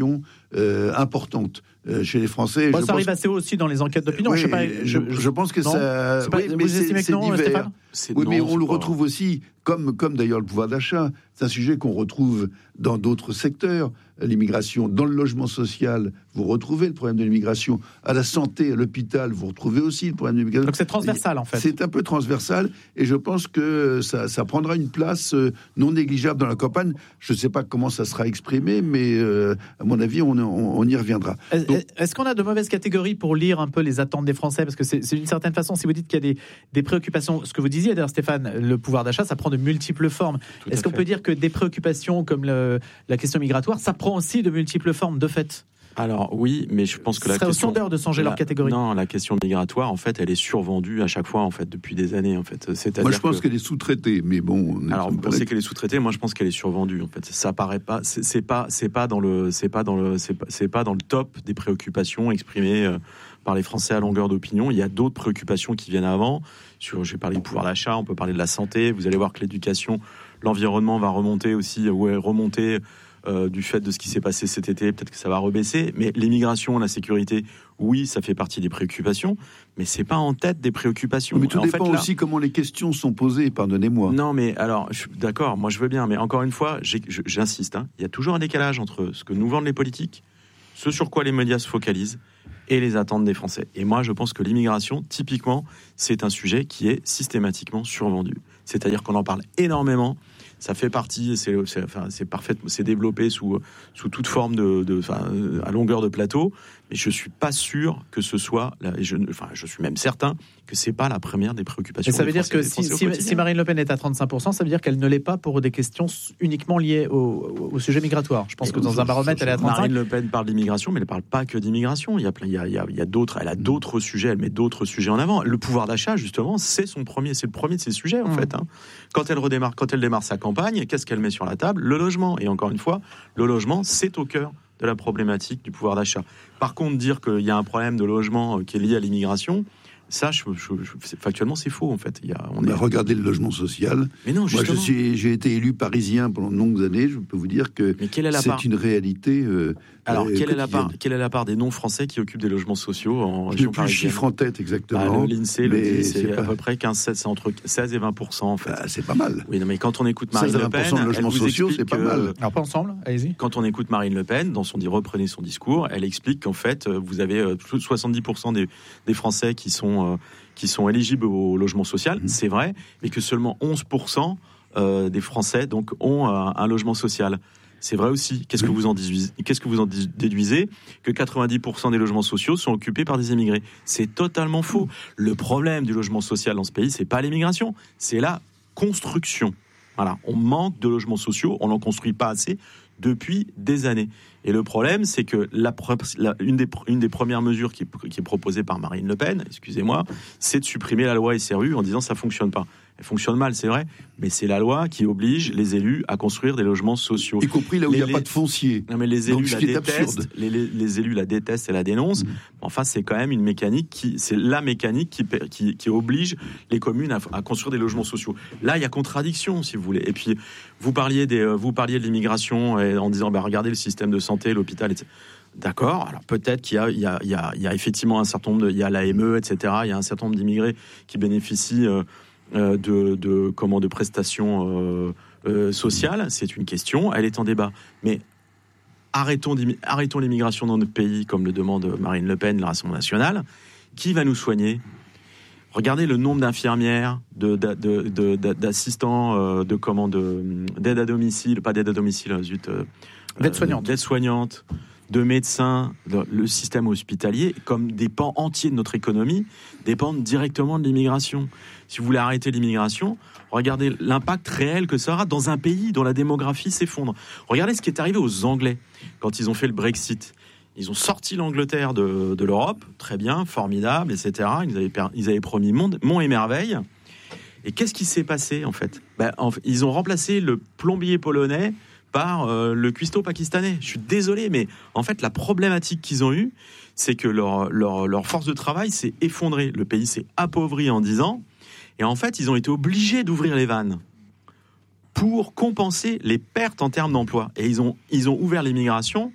euh, importante euh, chez les Français. Bon, je ça arrive pense... assez haut aussi dans les enquêtes d'opinion. Oui, je, sais pas, je, je, je pense que non, ça. C'est pas, Oui, vous mais estimez c'est, que non, c'est divers. Stéphane ? C'est Oui, non, mais on c'est le pas- retrouve aussi, comme, comme d'ailleurs le pouvoir d'achat. C'est un sujet qu'on retrouve dans d'autres secteurs. L'immigration, dans le logement social, vous retrouvez le problème de l'immigration. À la santé, à l'hôpital, vous retrouvez aussi le problème de l'immigration. Donc c'est transversal en fait. C'est un peu transversal et je pense que ça, ça prendra une place euh, non négligeable dans la campagne. Je ne sais pas comment ça sera exprimé, mais euh, à mon avis, on, on, on y reviendra. Donc, Est-ce qu'on a de mauvaises catégories pour lire un peu les attentes des Français ? Parce que c'est, c'est d'une certaine façon, si vous dites qu'il y a des, des préoccupations, ce que vous disiez d'ailleurs Stéphane, le pouvoir d'achat, ça prend de multiples formes. Tout Est-ce à qu'on fait. peut dire que des préoccupations comme le, la question migratoire, ça prend aussi de multiples formes de fait ? Alors oui, mais je pense que Ce la serait aux question... sondeurs de changer la- leur catégorie. Non, la question migratoire, en fait, elle est survendue à chaque fois, en fait, depuis des années, en fait. C'est-à-dire moi, je pense que... qu'elle est sous-traitée, mais bon. on est- Alors, on vous peut- pensez qu'elle est sous-traitée? Moi, je pense qu'elle est survendue. En fait, ça paraît pas. C'est, c'est pas. C'est pas dans le. C'est pas dans le. C'est pas, c'est pas dans le top des préoccupations exprimées euh, par les Français à longueur d'opinion. Il y a d'autres préoccupations qui viennent avant. Sur, j'ai parlé du pouvoir d'achat. On peut parler de la santé. Vous allez voir que l'éducation, l'environnement va remonter aussi. Ouais, remonter. Euh, du fait de ce qui s'est passé cet été, peut-être que ça va rebaisser. Mais l'immigration, la sécurité, oui, ça fait partie des préoccupations, mais c'est pas en tête des préoccupations. Mais tout En dépend fait, là- aussi comment les questions sont posées, pardonnez-moi. Non, mais alors, je suis d'accord, moi je veux bien, mais encore une fois, j'ai- je- j'insiste, hein, il y a toujours un décalage entre ce que nous vendent les politiques, ce sur quoi les médias se focalisent, et les attentes des Français. Et moi, je pense que l'immigration, typiquement, c'est un sujet qui est systématiquement survendu. C'est-à-dire qu'on en parle énormément. Ça fait partie, c'est, c'est, enfin, c'est parfait, c'est développé sous, sous toute forme de, de, enfin, à longueur de plateau, mais je suis pas sûr que ce soit, là, et je, enfin, je suis même certain que c'est pas la première des préoccupations. Et ça veut des dire que Français- si, des Français au si, quotidien. si Marine Le Pen est à trente-cinq pour cent, ça veut dire qu'elle ne l'est pas pour des questions uniquement liées au, au sujet migratoire. Je pense que dans un baromètre, elle est à trente-cinq. Marine Le Pen parle d'immigration, mais elle ne parle pas que d'immigration. Il y a plein, il y a, il y a, il y a d'autres, elle a d'autres sujets, elle met d'autres sujets en avant. Le pouvoir d'achat, justement, c'est son premier, c'est le premier de ses sujets, en Mmh. fait. Hein. Quand elle redémarre, quand elle démarre sa campagne, qu'est-ce qu'elle met sur la table? Le logement. Et encore une fois, le logement, c'est au cœur de la problématique du pouvoir d'achat. Par contre, dire qu'il y a un problème de logement qui est lié à l'immigration, ça, je, je, je, factuellement, c'est faux, en fait. Il y a, on On est... a regardé le logement social. Mais non, Moi, justement. je suis, j'ai été élu parisien pendant de longues années. Je peux vous dire que Mais quelle est la c'est part une réalité. Euh, Alors, euh, quelle est, la part, quotidienne. quelle est la part des non-français qui occupent des logements sociaux en Je n'ai région plus le parisienne? chiffre en tête exactement. Bah, le- L'INSEE le mais dit, c'est c'est pas- à peu près quinze, seize, c'est entre seize et vingt pour cent en fait. Bah, c'est pas mal. Oui, non, mais quand on écoute Marine seize à Le vingt pour Pen, cent de elle logements vous sociaux, explique c'est pas que- mal. Alors pas ensemble, allez-y. Quand on écoute Marine Le Pen, dans son dit reprenez son discours, elle explique qu'en fait, euh, vous avez euh, soixante-dix pour cent des, des Français qui sont, euh, qui sont éligibles au logement social, Mmh. c'est vrai, mais que seulement onze pour cent euh, des Français donc, ont euh, un logement social. C'est vrai aussi. Qu'est-ce que Oui. vous en déduisez, qu'est-ce que vous en déduisez que quatre-vingt-dix pour cent des logements sociaux sont occupés par des immigrés? C'est totalement faux. Le problème du logement social dans ce pays, c'est pas l'immigration, c'est la construction. Voilà, on manque de logements sociaux, on n'en construit pas assez depuis des années. Et le problème, c'est que la, la, une, des, une des premières mesures qui est, qui est proposée par Marine Le Pen, excusez-moi, c'est de supprimer la loi S R U en disant ça fonctionne pas. Elle fonctionne mal, c'est vrai, mais c'est la loi qui oblige les élus à construire des logements sociaux. Y compris là où il n'y a Les- pas de foncier. Non mais les Donc, élus ce la qui est détestent, absurde. les, les, les élus la détestent et la dénoncent. Mmh. Enfin, c'est quand même une mécanique qui, c'est la mécanique qui, qui, qui oblige les communes à, à construire des logements sociaux. Là, il y a contradiction, si vous voulez. Et puis, vous parliez des, vous parliez de l'immigration et en disant, bah, regardez le système de santé, l'hôpital, et cetera. D'accord. Alors peut-être qu'il y a, il y a, il y a, il y a effectivement un certain nombre de, il y a l'A M E, et cetera. Il y a un certain nombre d'immigrés qui bénéficient euh, euh, de, de, comment, de prestations euh, euh, sociales. C'est une question. Elle est en débat. Mais arrêtons, arrêtons l'immigration dans notre pays, comme le demande Marine Le Pen, le Rassemblement national. Qui va nous soigner? Regardez le nombre d'infirmières, de, de, de, de, d'assistants, euh, de comment, de, d'aide à domicile, pas d'aide à domicile, zut, euh, D'aide-soignante. euh, d'aide-soignante, de médecins. Le, le système hospitalier, comme des pans entiers de notre économie, dépendent directement de l'immigration. Si vous voulez arrêter l'immigration, regardez l'impact réel que ça aura dans un pays dont la démographie s'effondre. Regardez ce qui est arrivé aux Anglais quand ils ont fait le Brexit. Ils ont sorti l'Angleterre de, de l'Europe, très bien, formidable, et cetera. Ils avaient, ils avaient promis monde, monts et merveilles. Et qu'est-ce qui s'est passé, en fait, ben, en fait Ils ont remplacé le plombier polonais par euh, le cuistot pakistanais. Je suis désolé, mais en fait, la problématique qu'ils ont eue, c'est que leur, leur, leur force de travail s'est effondrée. Le pays s'est appauvri en dix ans. Et en fait, ils ont été obligés d'ouvrir les vannes pour compenser les pertes en termes d'emploi. Et ils ont, ils ont ouvert l'immigration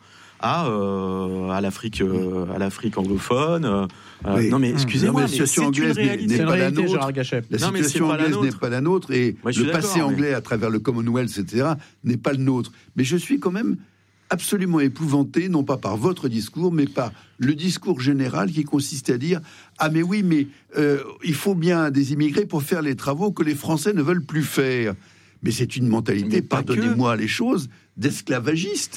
à, euh, à, l'Afrique, euh, à l'Afrique anglophone. Euh, oui. Non mais excusez-moi, non, mais la situation mais c'est anglaise une réalité. n'est pas la nôtre. Gérard Gachet. La non, situation mais anglaise n'est pas la nôtre et Moi, le passé mais... anglais à travers le Commonwealth, et cetera, n'est pas le nôtre. Mais je suis quand même absolument épouvanté, non pas par votre discours, mais par le discours général qui consiste à dire « Ah mais oui, mais euh, il faut bien des immigrés pour faire les travaux que les Français ne veulent plus faire. » Mais c'est une mentalité, pardonnez-moi les choses, d'esclavagistes.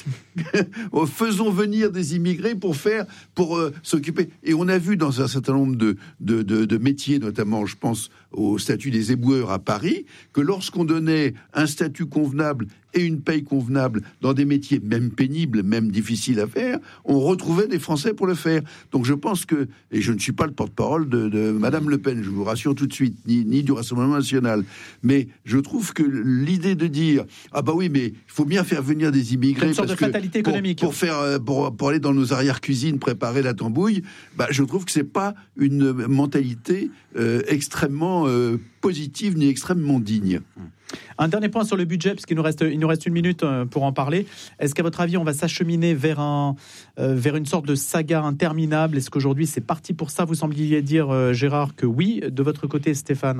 Faisons venir des immigrés pour faire, pour euh, s'occuper. Et on a vu dans un certain nombre de, de, de, de métiers, notamment, je pense au statut des éboueurs à Paris, que lorsqu'on donnait un statut convenable et une paye convenable dans des métiers même pénibles, même difficiles à faire, on retrouvait des Français pour le faire. Donc je pense que, et je ne suis pas le porte-parole de, de Madame Le Pen, je vous rassure tout de suite, ni, ni du Rassemblement national, mais je trouve que l'idée de dire ah bah oui, mais il faut bien faire venir des immigrés une sorte parce de fatalité que économique pour, pour faire pour, pour aller dans nos arrière-cuisines préparer la tambouille, bah je trouve que c'est pas une mentalité euh, extrêmement euh, positive ni extrêmement digne. Un dernier point sur le budget, parce qu'il nous reste, il nous reste une minute pour en parler. Est-ce qu'à votre avis, on va s'acheminer vers, un, euh, vers une sorte de saga interminable ? Est-ce qu'aujourd'hui, c'est parti pour ça ? Vous sembliez dire, euh, Gérard, que oui. De votre côté, Stéphane,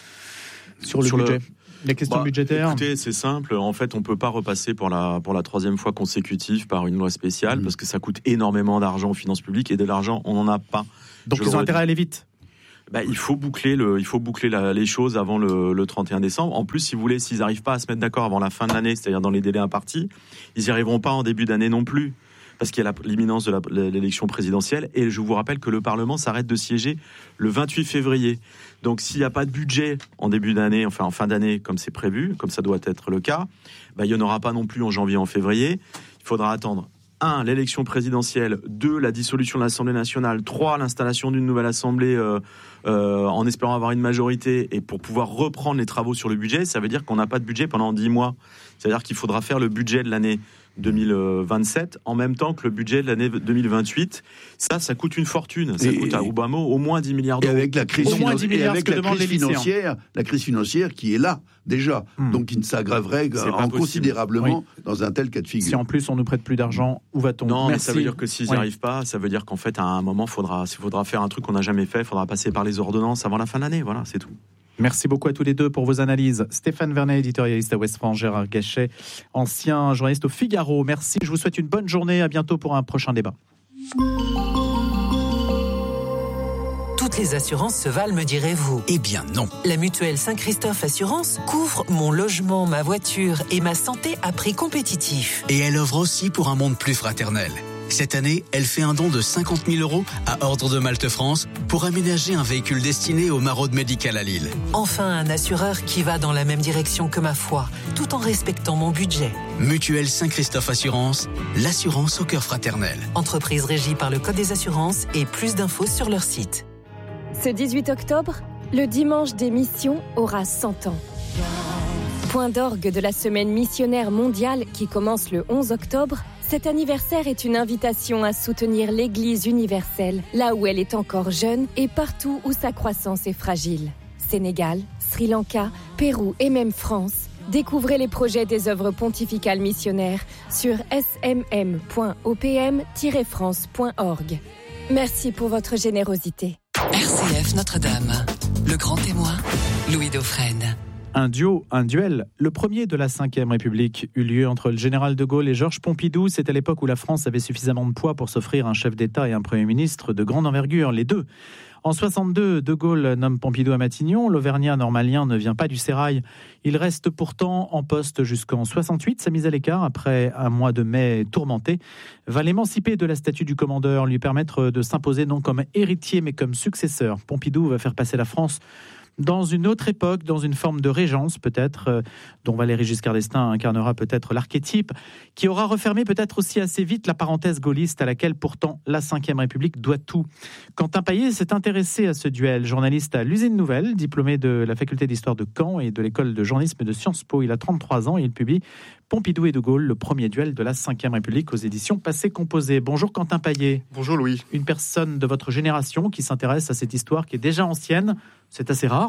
sur le sur budget, le... les questions bah, budgétaires. Écoutez, c'est simple. En fait, on peut pas repasser pour la, pour la troisième fois consécutive par une loi spéciale, mmh. parce que ça coûte énormément d'argent aux finances publiques, et de l'argent, on n'en a pas. Donc, ils ont intérêt à aller vite. Bah, il faut boucler, le, il faut boucler la, les choses avant le, le trente et un décembre. En plus, si vous voulez, s'ils n'arrivent pas à se mettre d'accord avant la fin de l'année, c'est-à-dire dans les délais impartis, ils n'y arriveront pas en début d'année non plus, parce qu'il y a la, l'imminence de la, l'élection présidentielle. Et je vous rappelle que le Parlement s'arrête de siéger le vingt-huit février. Donc, s'il n'y a pas de budget en début d'année, enfin en fin d'année, comme c'est prévu, comme ça doit être le cas, bah, il n'y en aura pas non plus en janvier, en février. Il faudra attendre un, l'élection présidentielle, deux, la dissolution de l'Assemblée nationale, trois, l'installation d'une nouvelle Assemblée euh, euh, en espérant avoir une majorité, et pour pouvoir reprendre les travaux sur le budget, ça veut dire qu'on n'a pas de budget pendant dix mois. C'est-à-dire qu'il faudra faire le budget de l'année deux mille vingt-sept en même temps que le budget de l'année deux mille vingt-huit. Ça, ça coûte une fortune. Ça et, coûte à Obama au moins dix milliards d'euros. Et avec la crise, au moins dix milliards, avec la crise financière, la crise financière qui est là déjà, hmm. donc qui ne s'aggraverait considérablement oui. dans un tel cas de figure. Si en plus on nous prête plus d'argent, où va-t-on ? Non, Merci. Mais ça veut dire que s'ils n'y oui. arrivent pas, ça veut dire qu'en fait à un moment, faudra, il faudra faire un truc qu'on n'a jamais fait. Il faudra passer par les ordonnances avant la fin de l'année. Voilà, c'est tout. Merci beaucoup à tous les deux pour vos analyses. Stéphane Vernet, éditorialiste à Ouest France, Gérard Gachet, ancien journaliste au Figaro. Merci, je vous souhaite une bonne journée. À bientôt pour un prochain débat. Toutes les assurances se valent, me direz-vous? Eh bien non. La mutuelle Saint-Christophe Assurance couvre mon logement, ma voiture et ma santé à prix compétitif. Et elle œuvre aussi pour un monde plus fraternel. Cette année, elle fait un don de cinquante mille euros à Ordre de Malte France pour aménager un véhicule destiné au maraude médical à Lille. Enfin, un assureur qui va dans la même direction que ma foi, tout en respectant mon budget. Mutuelle Saint-Christophe Assurance, l'assurance au cœur fraternel. Entreprise régie par le Code des assurances et plus d'infos sur leur site. Ce dix-huit octobre, le dimanche des missions aura cent ans. Point d'orgue de la semaine missionnaire mondiale qui commence le onze octobre, cet anniversaire est une invitation à soutenir l'Église universelle, là où elle est encore jeune et partout où sa croissance est fragile. Sénégal, Sri Lanka, Pérou et même France. Découvrez les projets des œuvres pontificales missionnaires sur s m m point o p m tiret france point org. Merci pour votre générosité. R C F Notre-Dame, le grand témoin, Louis Dauphren. Un duo, un duel. Le premier de la cinquième République eut lieu entre le général de Gaulle et Georges Pompidou. C'est à l'époque où la France avait suffisamment de poids pour s'offrir un chef d'État et un Premier ministre de grande envergure, les deux. En soixante-deux, de Gaulle nomme Pompidou à Matignon. L'Auvergnat normalien ne vient pas du sérail. Il reste pourtant en poste jusqu'en soixante-huit. Sa mise à l'écart, après un mois de mai tourmenté, va l'émanciper de la statue du commandeur, lui permettre de s'imposer non comme héritier mais comme successeur. Pompidou va faire passer la France dans une autre époque, dans une forme de régence peut-être, euh, dont Valéry Giscard d'Estaing incarnera peut-être l'archétype, qui aura refermé peut-être aussi assez vite la parenthèse gaulliste à laquelle pourtant la cinquième République doit tout. Quentin Paillet s'est intéressé à ce duel, journaliste à l'Usine Nouvelle, diplômé de la faculté d'histoire de Caen et de l'école de journalisme de Sciences Po. Il a trente-trois ans et il publie Pompidou et de Gaulle, le premier duel de la cinquième République aux éditions Passé Composé. Bonjour Quentin Paillet. Bonjour Louis. Une personne de votre génération qui s'intéresse à cette histoire qui est déjà ancienne. C'est assez rare.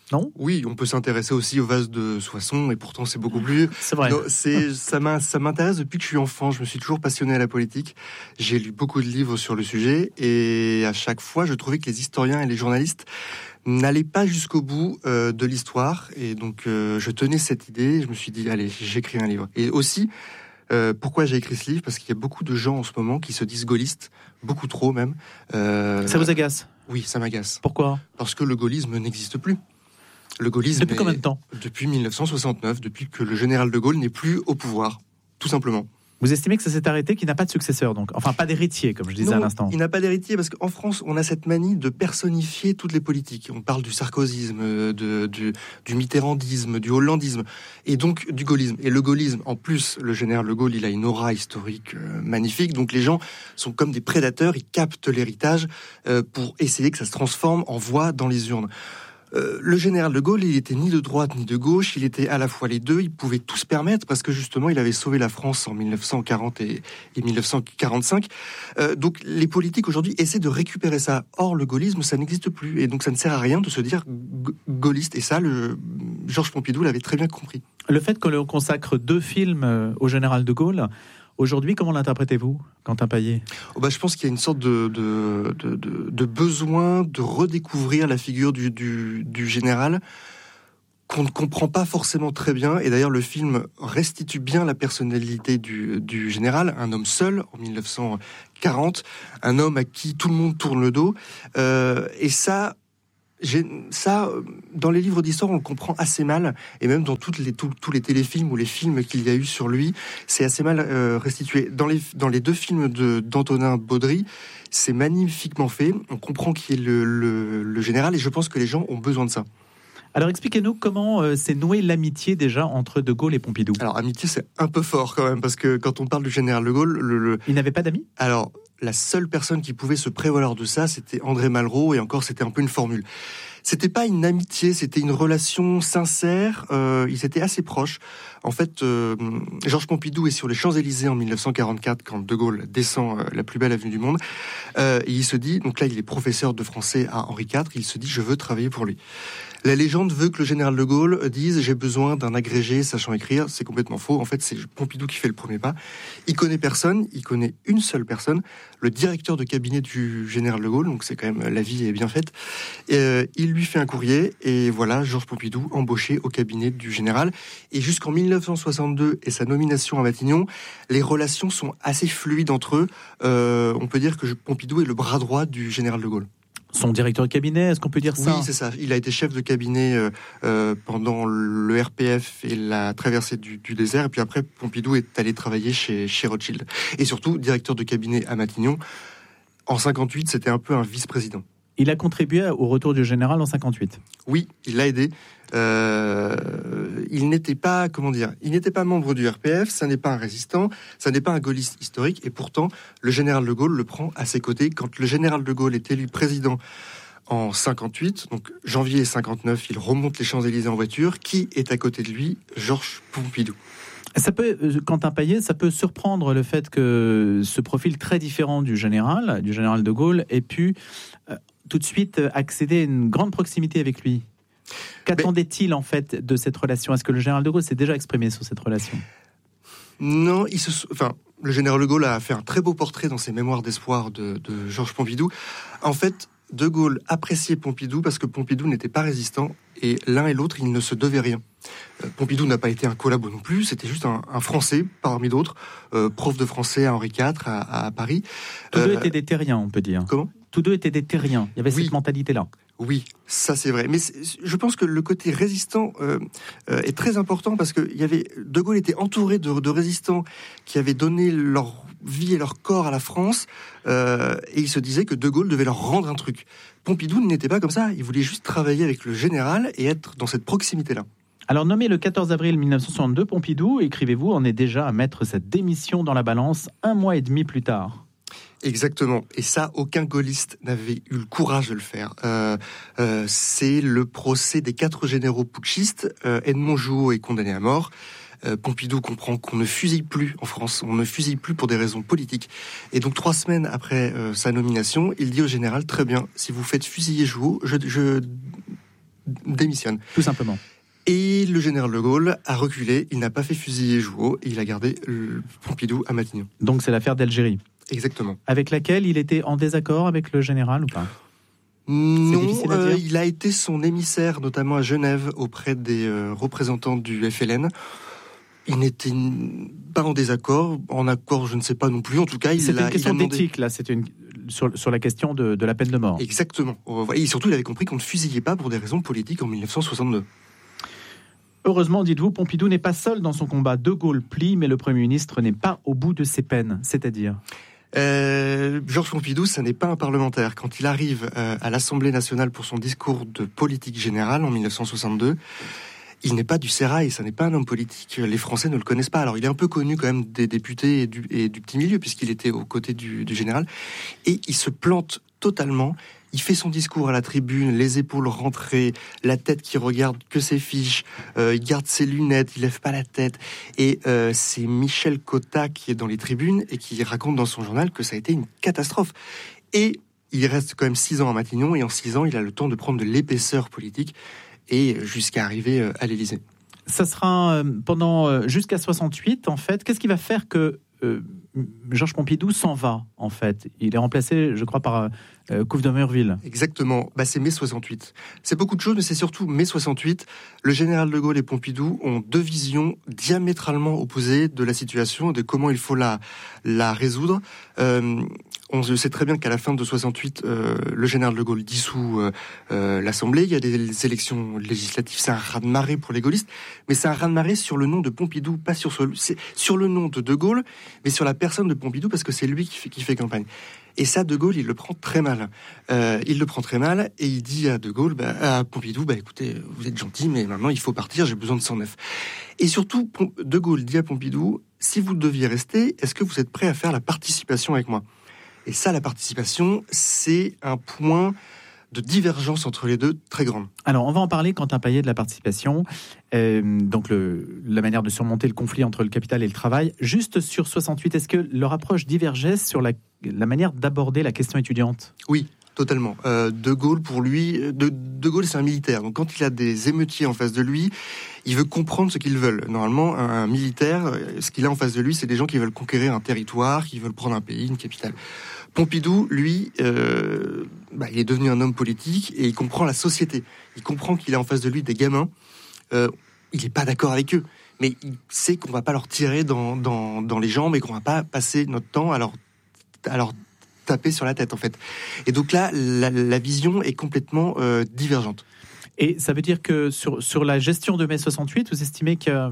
Non ? Oui, on peut s'intéresser aussi au vase de Soissons, et pourtant c'est beaucoup plus... C'est vrai. Non, c'est, ça, m'in- ça m'intéresse depuis que je suis enfant, je me suis toujours passionné à la politique. J'ai lu beaucoup de livres sur le sujet, et à chaque fois, je trouvais que les historiens et les journalistes n'allaient pas jusqu'au bout euh, de l'histoire, et donc euh, je tenais cette idée, je me suis dit, allez, j'écris un livre. Et aussi, euh, pourquoi j'ai écrit ce livre ? Parce qu'il y a beaucoup de gens en ce moment qui se disent gaullistes, beaucoup trop même. Euh, Ça vous agace ? Oui, ça m'agace. Pourquoi ? Parce que le gaullisme n'existe plus. Le gaullisme Depuis est- combien de temps ? Depuis mille neuf cent soixante-neuf, depuis que le général de Gaulle n'est plus au pouvoir, tout simplement. Vous estimez que ça s'est arrêté, qu'il n'a pas de successeur, donc enfin pas d'héritier, comme je disais Non, à l'instant. il n'a pas d'héritier parce qu'en France, on a cette manie de personnifier toutes les politiques. On parle du sarkozysme, de, du, du mitterrandisme, du hollandisme, et donc du gaullisme. Et le gaullisme, en plus, le général de Gaulle, il a une aura historique euh, magnifique. Donc les gens sont comme des prédateurs, ils captent l'héritage euh, pour essayer que ça se transforme en voix dans les urnes. Euh, le général de Gaulle, il était ni de droite ni de gauche, il était à la fois les deux, il pouvait tout se permettre parce que justement il avait sauvé la France en mille neuf cent quarante et, et mille neuf cent quarante-cinq. Euh, donc les politiques aujourd'hui essaient de récupérer ça. Or le gaullisme, ça n'existe plus et donc ça ne sert à rien de se dire g- gaulliste. Et ça, le Georges Pompidou l'avait très bien compris. Le fait que l'on consacre deux films euh, au général de Gaulle, aujourd'hui, comment l'interprétez-vous, Quentin Paillet ? Oh bah, je pense qu'il y a une sorte de, de, de, de, de besoin de redécouvrir la figure du, du, du général qu'on ne comprend pas forcément très bien. Et d'ailleurs, le film restitue bien la personnalité du, du général, un homme seul en mille neuf cent quarante, un homme à qui tout le monde tourne le dos. Euh, et ça... J'ai, ça, dans les livres d'histoire, on le comprend assez mal, et même dans toutes les, tous, tous les téléfilms ou les films qu'il y a eu sur lui, c'est assez mal euh, restitué. Dans les, dans les deux films de, d'Antonin Baudry, c'est magnifiquement fait, on comprend qui est le, le, le général, et je pense que les gens ont besoin de ça. Alors expliquez-nous comment euh, s'est nouée l'amitié déjà entre de Gaulle et Pompidou. Alors, amitié, c'est un peu fort quand même, parce que quand on parle du général de Gaulle... Le, le... Il n'avait pas d'amis ? Alors... La seule personne qui pouvait se prévaloir de ça, c'était André Malraux, et encore, c'était un peu une formule. C'était pas une amitié, c'était une relation sincère. Euh, ils étaient assez proches. En fait, euh, Georges Pompidou est sur les Champs-Élysées en mille neuf cent quarante-quatre quand De Gaulle descend euh, la plus belle avenue du monde. Euh, et il se dit, donc là, il est professeur de français à Henri quatre. Il se dit, je veux travailler pour lui. La légende veut que le général de Gaulle dise « j'ai besoin d'un agrégé sachant écrire ». C'est complètement faux. En fait, c'est Pompidou qui fait le premier pas. Il connaît personne, il connaît une seule personne, le directeur de cabinet du général de Gaulle. Donc c'est quand même, la vie est bien faite. Et, euh, il lui fait un courrier et voilà, Georges Pompidou embauché au cabinet du général. Et jusqu'en mille neuf cent soixante-deux et sa nomination à Matignon, les relations sont assez fluides entre eux. Euh, on peut dire que Pompidou est le bras droit du général de Gaulle. Son directeur de cabinet, est-ce qu'on peut dire ça ? Oui, c'est ça. Il a été chef de cabinet euh, euh, pendant le R P F et la traversée du, du désert. Et puis après, Pompidou est allé travailler chez, chez Rothschild. Et surtout, directeur de cabinet à Matignon. En cinquante-huit, c'était un peu un vice-président. Il a contribué au retour du général en cinquante-huit. Oui, il l'a aidé. Euh, il n'était pas, comment dire, il n'était pas membre du R P F, ça n'est pas un résistant, ça n'est pas un gaulliste historique, et pourtant, le général de Gaulle le prend à ses côtés. Quand le général de Gaulle est élu président en cinquante-huit, donc janvier cinquante-neuf, il remonte les Champs-Élysées en voiture. Qui est à côté de lui ? Georges Pompidou. Ça peut, Quentin Paillet, ça peut surprendre le fait que ce profil très différent du général, du général de Gaulle, ait pu euh, tout de suite accéder à une grande proximité avec lui. Qu'attendait-il en fait de cette relation ? Est-ce que le général de Gaulle s'est déjà exprimé sur cette relation ? Non, il se, enfin, le général de Gaulle a fait un très beau portrait dans ses mémoires d'espoir de, de Georges Pompidou. En fait, de Gaulle appréciait Pompidou parce que Pompidou n'était pas résistant et l'un et l'autre, ils ne se devaient rien. Euh, Pompidou n'a pas été un collabo non plus, c'était juste un, un Français parmi d'autres, euh, prof de français à Henri quatre à, à Paris. Tous deux Euh, étaient des terriens, on peut dire. Comment ? Tous deux étaient des terriens. Il y avait Oui. cette mentalité-là. Oui, ça c'est vrai. Mais c'est, je pense que le côté résistant euh, euh, est très important parce que il y avait De Gaulle était entouré de, de résistants qui avaient donné leur vie et leur corps à la France euh, et il se disait que De Gaulle devait leur rendre un truc. Pompidou n'était pas comme ça. Il voulait juste travailler avec le général et être dans cette proximité-là. Alors, nommé le quatorze avril mille neuf cent soixante-deux, Pompidou, écrivez-vous, en est déjà à mettre sa démission dans la balance un mois et demi plus tard. Exactement. Et ça, aucun gaulliste n'avait eu le courage de le faire. Euh, euh, c'est le procès des quatre généraux putschistes. Euh, Edmond Jouot est condamné à mort. Euh, Pompidou comprend qu'on ne fusille plus en France. On ne fusille plus pour des raisons politiques. Et donc, trois semaines après euh, sa nomination, il dit au général, très bien, si vous faites fusiller Jouot, je, je démissionne. Tout simplement. Et le général de Gaulle a reculé, il n'a pas fait fusiller Jouot, et il a gardé Pompidou à Matignon. Donc c'est l'affaire d'Algérie. Exactement. Avec laquelle il était en désaccord avec le général ou pas ? Non, euh, il a été son émissaire, notamment à Genève, auprès des euh, représentants du F L N. Il n'était pas en désaccord, en accord, je ne sais pas non plus. En tout cas, il c'était a, une question il a demandé... d'éthique, là. C'était une sur, sur la question de, de la peine de mort. Exactement. Et surtout, il avait compris qu'on ne fusillait pas pour des raisons politiques en dix-neuf cent soixante-deux. Heureusement, dites-vous, Pompidou n'est pas seul dans son combat. De Gaulle plie, mais le Premier ministre n'est pas au bout de ses peines. C'est-à-dire Euh, Georges Pompidou, ça n'est pas un parlementaire. Quand il arrive euh, à l'Assemblée nationale pour son discours de politique générale en dix-neuf cent soixante-deux, il n'est pas du sérail, ça n'est pas un homme politique. Les Français ne le connaissent pas. Alors, il est un peu connu quand même des députés et du, et du petit milieu, puisqu'il était aux côtés du, du général. Et il se plante totalement. Il fait son discours à la tribune, les épaules rentrées, la tête qui regarde que ses fiches, euh, il garde ses lunettes, il lève pas la tête. Et euh, c'est Michel Cotta qui est dans les tribunes et qui raconte dans son journal que ça a été une catastrophe. Et il reste quand même six ans à Matignon, et en six ans, il a le temps de prendre de l'épaisseur politique et jusqu'à arriver à l'Élysée. Ça sera euh, pendant euh, jusqu'à soixante-huit, en fait. Qu'est-ce qui va faire que euh, Georges Pompidou s'en va, en fait? Il est remplacé, je crois, par euh, Couve de Murville. Exactement. Bah, c'est mai soixante-huit. C'est beaucoup de choses, mais c'est surtout mai soixante-huit. Le général de Gaulle et Pompidou ont deux visions diamétralement opposées de la situation et de comment il faut la, la résoudre. Euh, on sait très bien qu'à la fin de soixante-huit, euh, le général de Gaulle dissout euh, euh, l'Assemblée. Il y a des élections législatives. C'est un raz-de-marée pour les gaullistes, mais c'est un raz-de-marée sur le nom de Pompidou, pas sur, c'est sur le nom de De Gaulle, mais sur la personne de Pompidou, parce que c'est lui qui fait, qui fait campagne. Et ça, De Gaulle, il le prend très mal. Euh, il le prend très mal, et il dit à De Gaulle, bah, à Pompidou, bah écoutez, vous êtes gentil, mais maintenant il faut partir, j'ai besoin de cent neuf. Et surtout, De Gaulle dit à Pompidou, si vous deviez rester, est-ce que vous êtes prêt à faire la participation avec moi? Et ça, la participation, c'est un point de divergence entre les deux très grande. Alors, on va en parler, Quentin Paillet, de la participation, euh, donc le, la manière de surmonter le conflit entre le capital et le travail. Juste sur soixante-huit, est-ce que leur approche divergeait sur la, la manière d'aborder la question étudiante? Oui, totalement. Euh, de Gaulle, pour lui, de, de Gaulle, c'est un militaire. Donc, quand il a des émeutiers en face de lui, il veut comprendre ce qu'ils veulent. Normalement, un, un militaire, ce qu'il a en face de lui, c'est des gens qui veulent conquérir un territoire, qui veulent prendre un pays, une capitale. Pompidou, lui, euh, bah, il est devenu un homme politique et il comprend la société. Il comprend qu'il a en face de lui des gamins. Euh, il n'est pas d'accord avec eux, mais il sait qu'on va pas leur tirer dans, dans, dans les jambes et qu'on va pas passer notre temps à leur, à leur taper sur la tête, en fait. Et donc là, la, la vision est complètement euh, divergente. Et ça veut dire que sur, sur la gestion de mai soixante-huit, vous estimez que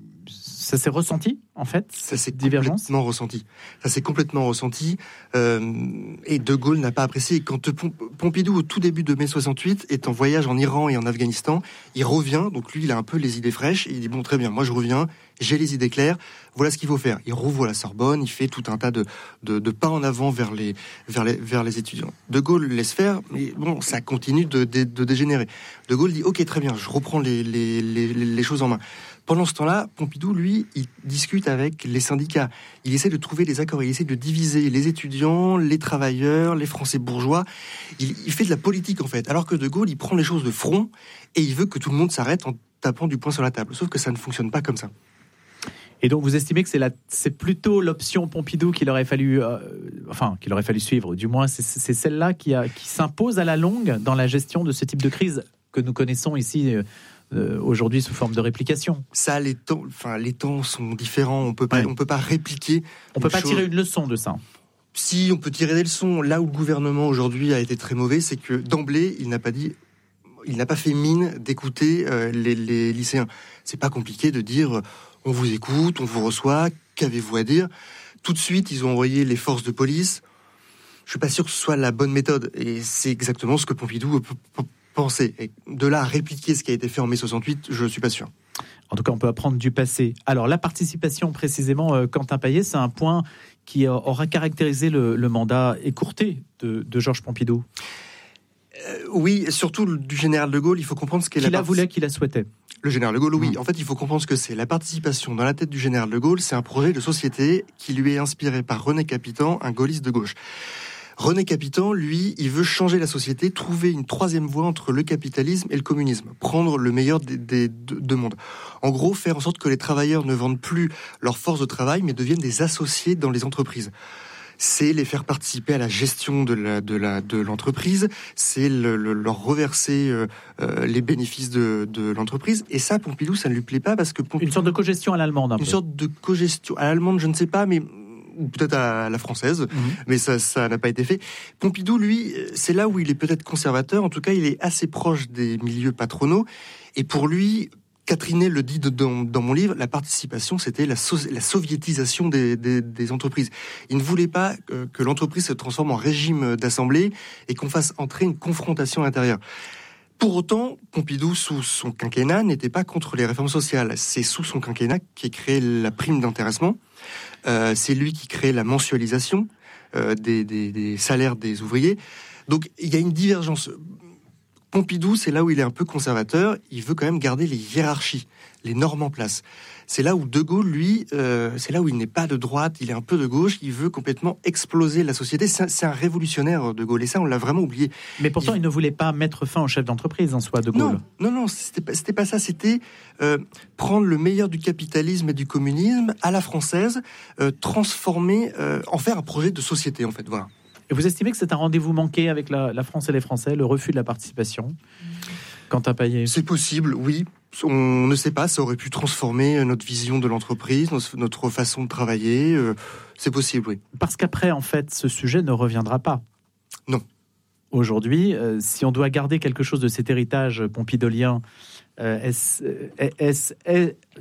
ça s'est ressenti, en fait, ça s'est divergence complètement ressenti. Ça s'est complètement ressenti. Euh, et De Gaulle n'a pas apprécié. Quand Pompidou, au tout début de mai soixante-huit, est en voyage en Iran et en Afghanistan, il revient. Donc lui, il a un peu les idées fraîches. Et il dit, bon, très bien, moi je reviens, j'ai les idées claires. Voilà ce qu'il faut faire. Il rouvre la Sorbonne, il fait tout un tas de, de, de pas en avant vers les, vers, les, vers les étudiants. De Gaulle laisse faire, mais bon, ça continue de, de, de dégénérer. De Gaulle dit, ok, très bien, je reprends les, les, les, les choses en main. Pendant ce temps-là, Pompidou, lui, il discute avec les syndicats. Il essaie de trouver des accords. Il essaie de diviser les étudiants, les travailleurs, les Français bourgeois. Il, il fait de la politique, en fait. Alors que De Gaulle, il prend les choses de front et il veut que tout le monde s'arrête en tapant du poing sur la table. Sauf que ça ne fonctionne pas comme ça. Et donc, vous estimez que c'est, la, c'est plutôt l'option Pompidou qu'il aurait fallu, euh, enfin, qu'il aurait fallu suivre. Du moins, c'est, c'est celle-là qui, a, qui s'impose à la longue dans la gestion de ce type de crise que nous connaissons ici euh, Euh, aujourd'hui sous forme de réplication. Ça, les temps, enfin, les temps sont différents. On peut pas, ouais. on peut pas répliquer. On peut pas chose. tirer une leçon de ça. Si on peut tirer des leçons, là où le gouvernement aujourd'hui a été très mauvais, c'est que d'emblée, il n'a pas dit, il n'a pas fait mine d'écouter euh, les, les lycéens. C'est pas compliqué de dire, on vous écoute, on vous reçoit, qu'avez-vous à dire? Tout de suite, ils ont envoyé les forces de police. Je suis pas sûr que ce soit la bonne méthode. Et c'est exactement ce que Pompidou peut penser. Et de là à répliquer ce qui a été fait en mai soixante-huit, je ne suis pas sûr. En tout cas, on peut apprendre du passé. Alors, la participation, précisément, euh, Quentin Paillet, c'est un point qui euh, aura caractérisé le, le mandat écourté de, de Georges Pompidou. Euh, oui, surtout du général de Gaulle, il faut comprendre ce qu'est qu'il la partic... voulait, qu'il la souhaitait. Le général de Gaulle, oui. Mmh. En fait, il faut comprendre ce que c'est. La participation dans la tête du général de Gaulle, c'est un projet de société qui lui est inspiré par René Capitan, un gaulliste de gauche. René Capitan, lui, il veut changer la société, trouver une troisième voie entre le capitalisme et le communisme, prendre le meilleur des, des deux mondes. En gros, faire en sorte que les travailleurs ne vendent plus leur force de travail, mais deviennent des associés dans les entreprises. C'est les faire participer à la gestion de, la, de, la, de l'entreprise, c'est le, le, leur reverser euh, euh, les bénéfices de, de l'entreprise. Et ça, Pompidou, ça ne lui plaît pas parce que Pompidou, une sorte de cogestion à l'allemande. Un une peu. sorte de cogestion à l'allemande, je ne sais pas, mais ou peut-être à la française, mmh. mais ça, ça n'a pas été fait. Pompidou, lui, c'est là où il est peut-être conservateur. En tout cas, il est assez proche des milieux patronaux. Et pour lui, Catherine le dit dans, dans mon livre, la participation, c'était la, so- la soviétisation des, des, des entreprises. Il ne voulait pas que, que l'entreprise se transforme en régime d'assemblée et qu'on fasse entrer une confrontation intérieure. Pour autant, Pompidou, sous son quinquennat, n'était pas contre les réformes sociales. C'est sous son quinquennat qu'est créée la prime d'intéressement. Euh, c'est lui qui crée la mensualisation euh, des, des, des salaires des ouvriers. Donc, il y a une divergence. Pompidou, c'est là où il est un peu conservateur. Il veut quand même garder les hiérarchies, les normes en place. C'est là où De Gaulle, lui, euh, c'est là où il n'est pas de droite, il est un peu de gauche. Il veut complètement exploser la société. C'est un, c'est un révolutionnaire, De Gaulle, et ça, on l'a vraiment oublié. Mais pourtant, il, il ne voulait pas mettre fin au chef d'entreprise en soi, De Gaulle. Non, non, non, c'était pas, c'était pas ça. C'était euh, prendre le meilleur du capitalisme et du communisme à la française, euh, transformer, euh, en faire un projet de société, en fait. Voilà. Et vous estimez que c'est un rendez-vous manqué avec la, la France et les Français, le refus de la participation, Quentin Paillet? C'est possible, oui. On ne sait pas, ça aurait pu transformer notre vision de l'entreprise, notre façon de travailler. C'est possible, oui. Parce qu'après, en fait, ce sujet ne reviendra pas. Non. Aujourd'hui, euh, si on doit garder quelque chose de cet héritage pompidolien, euh, est-ce, est-ce, est-ce,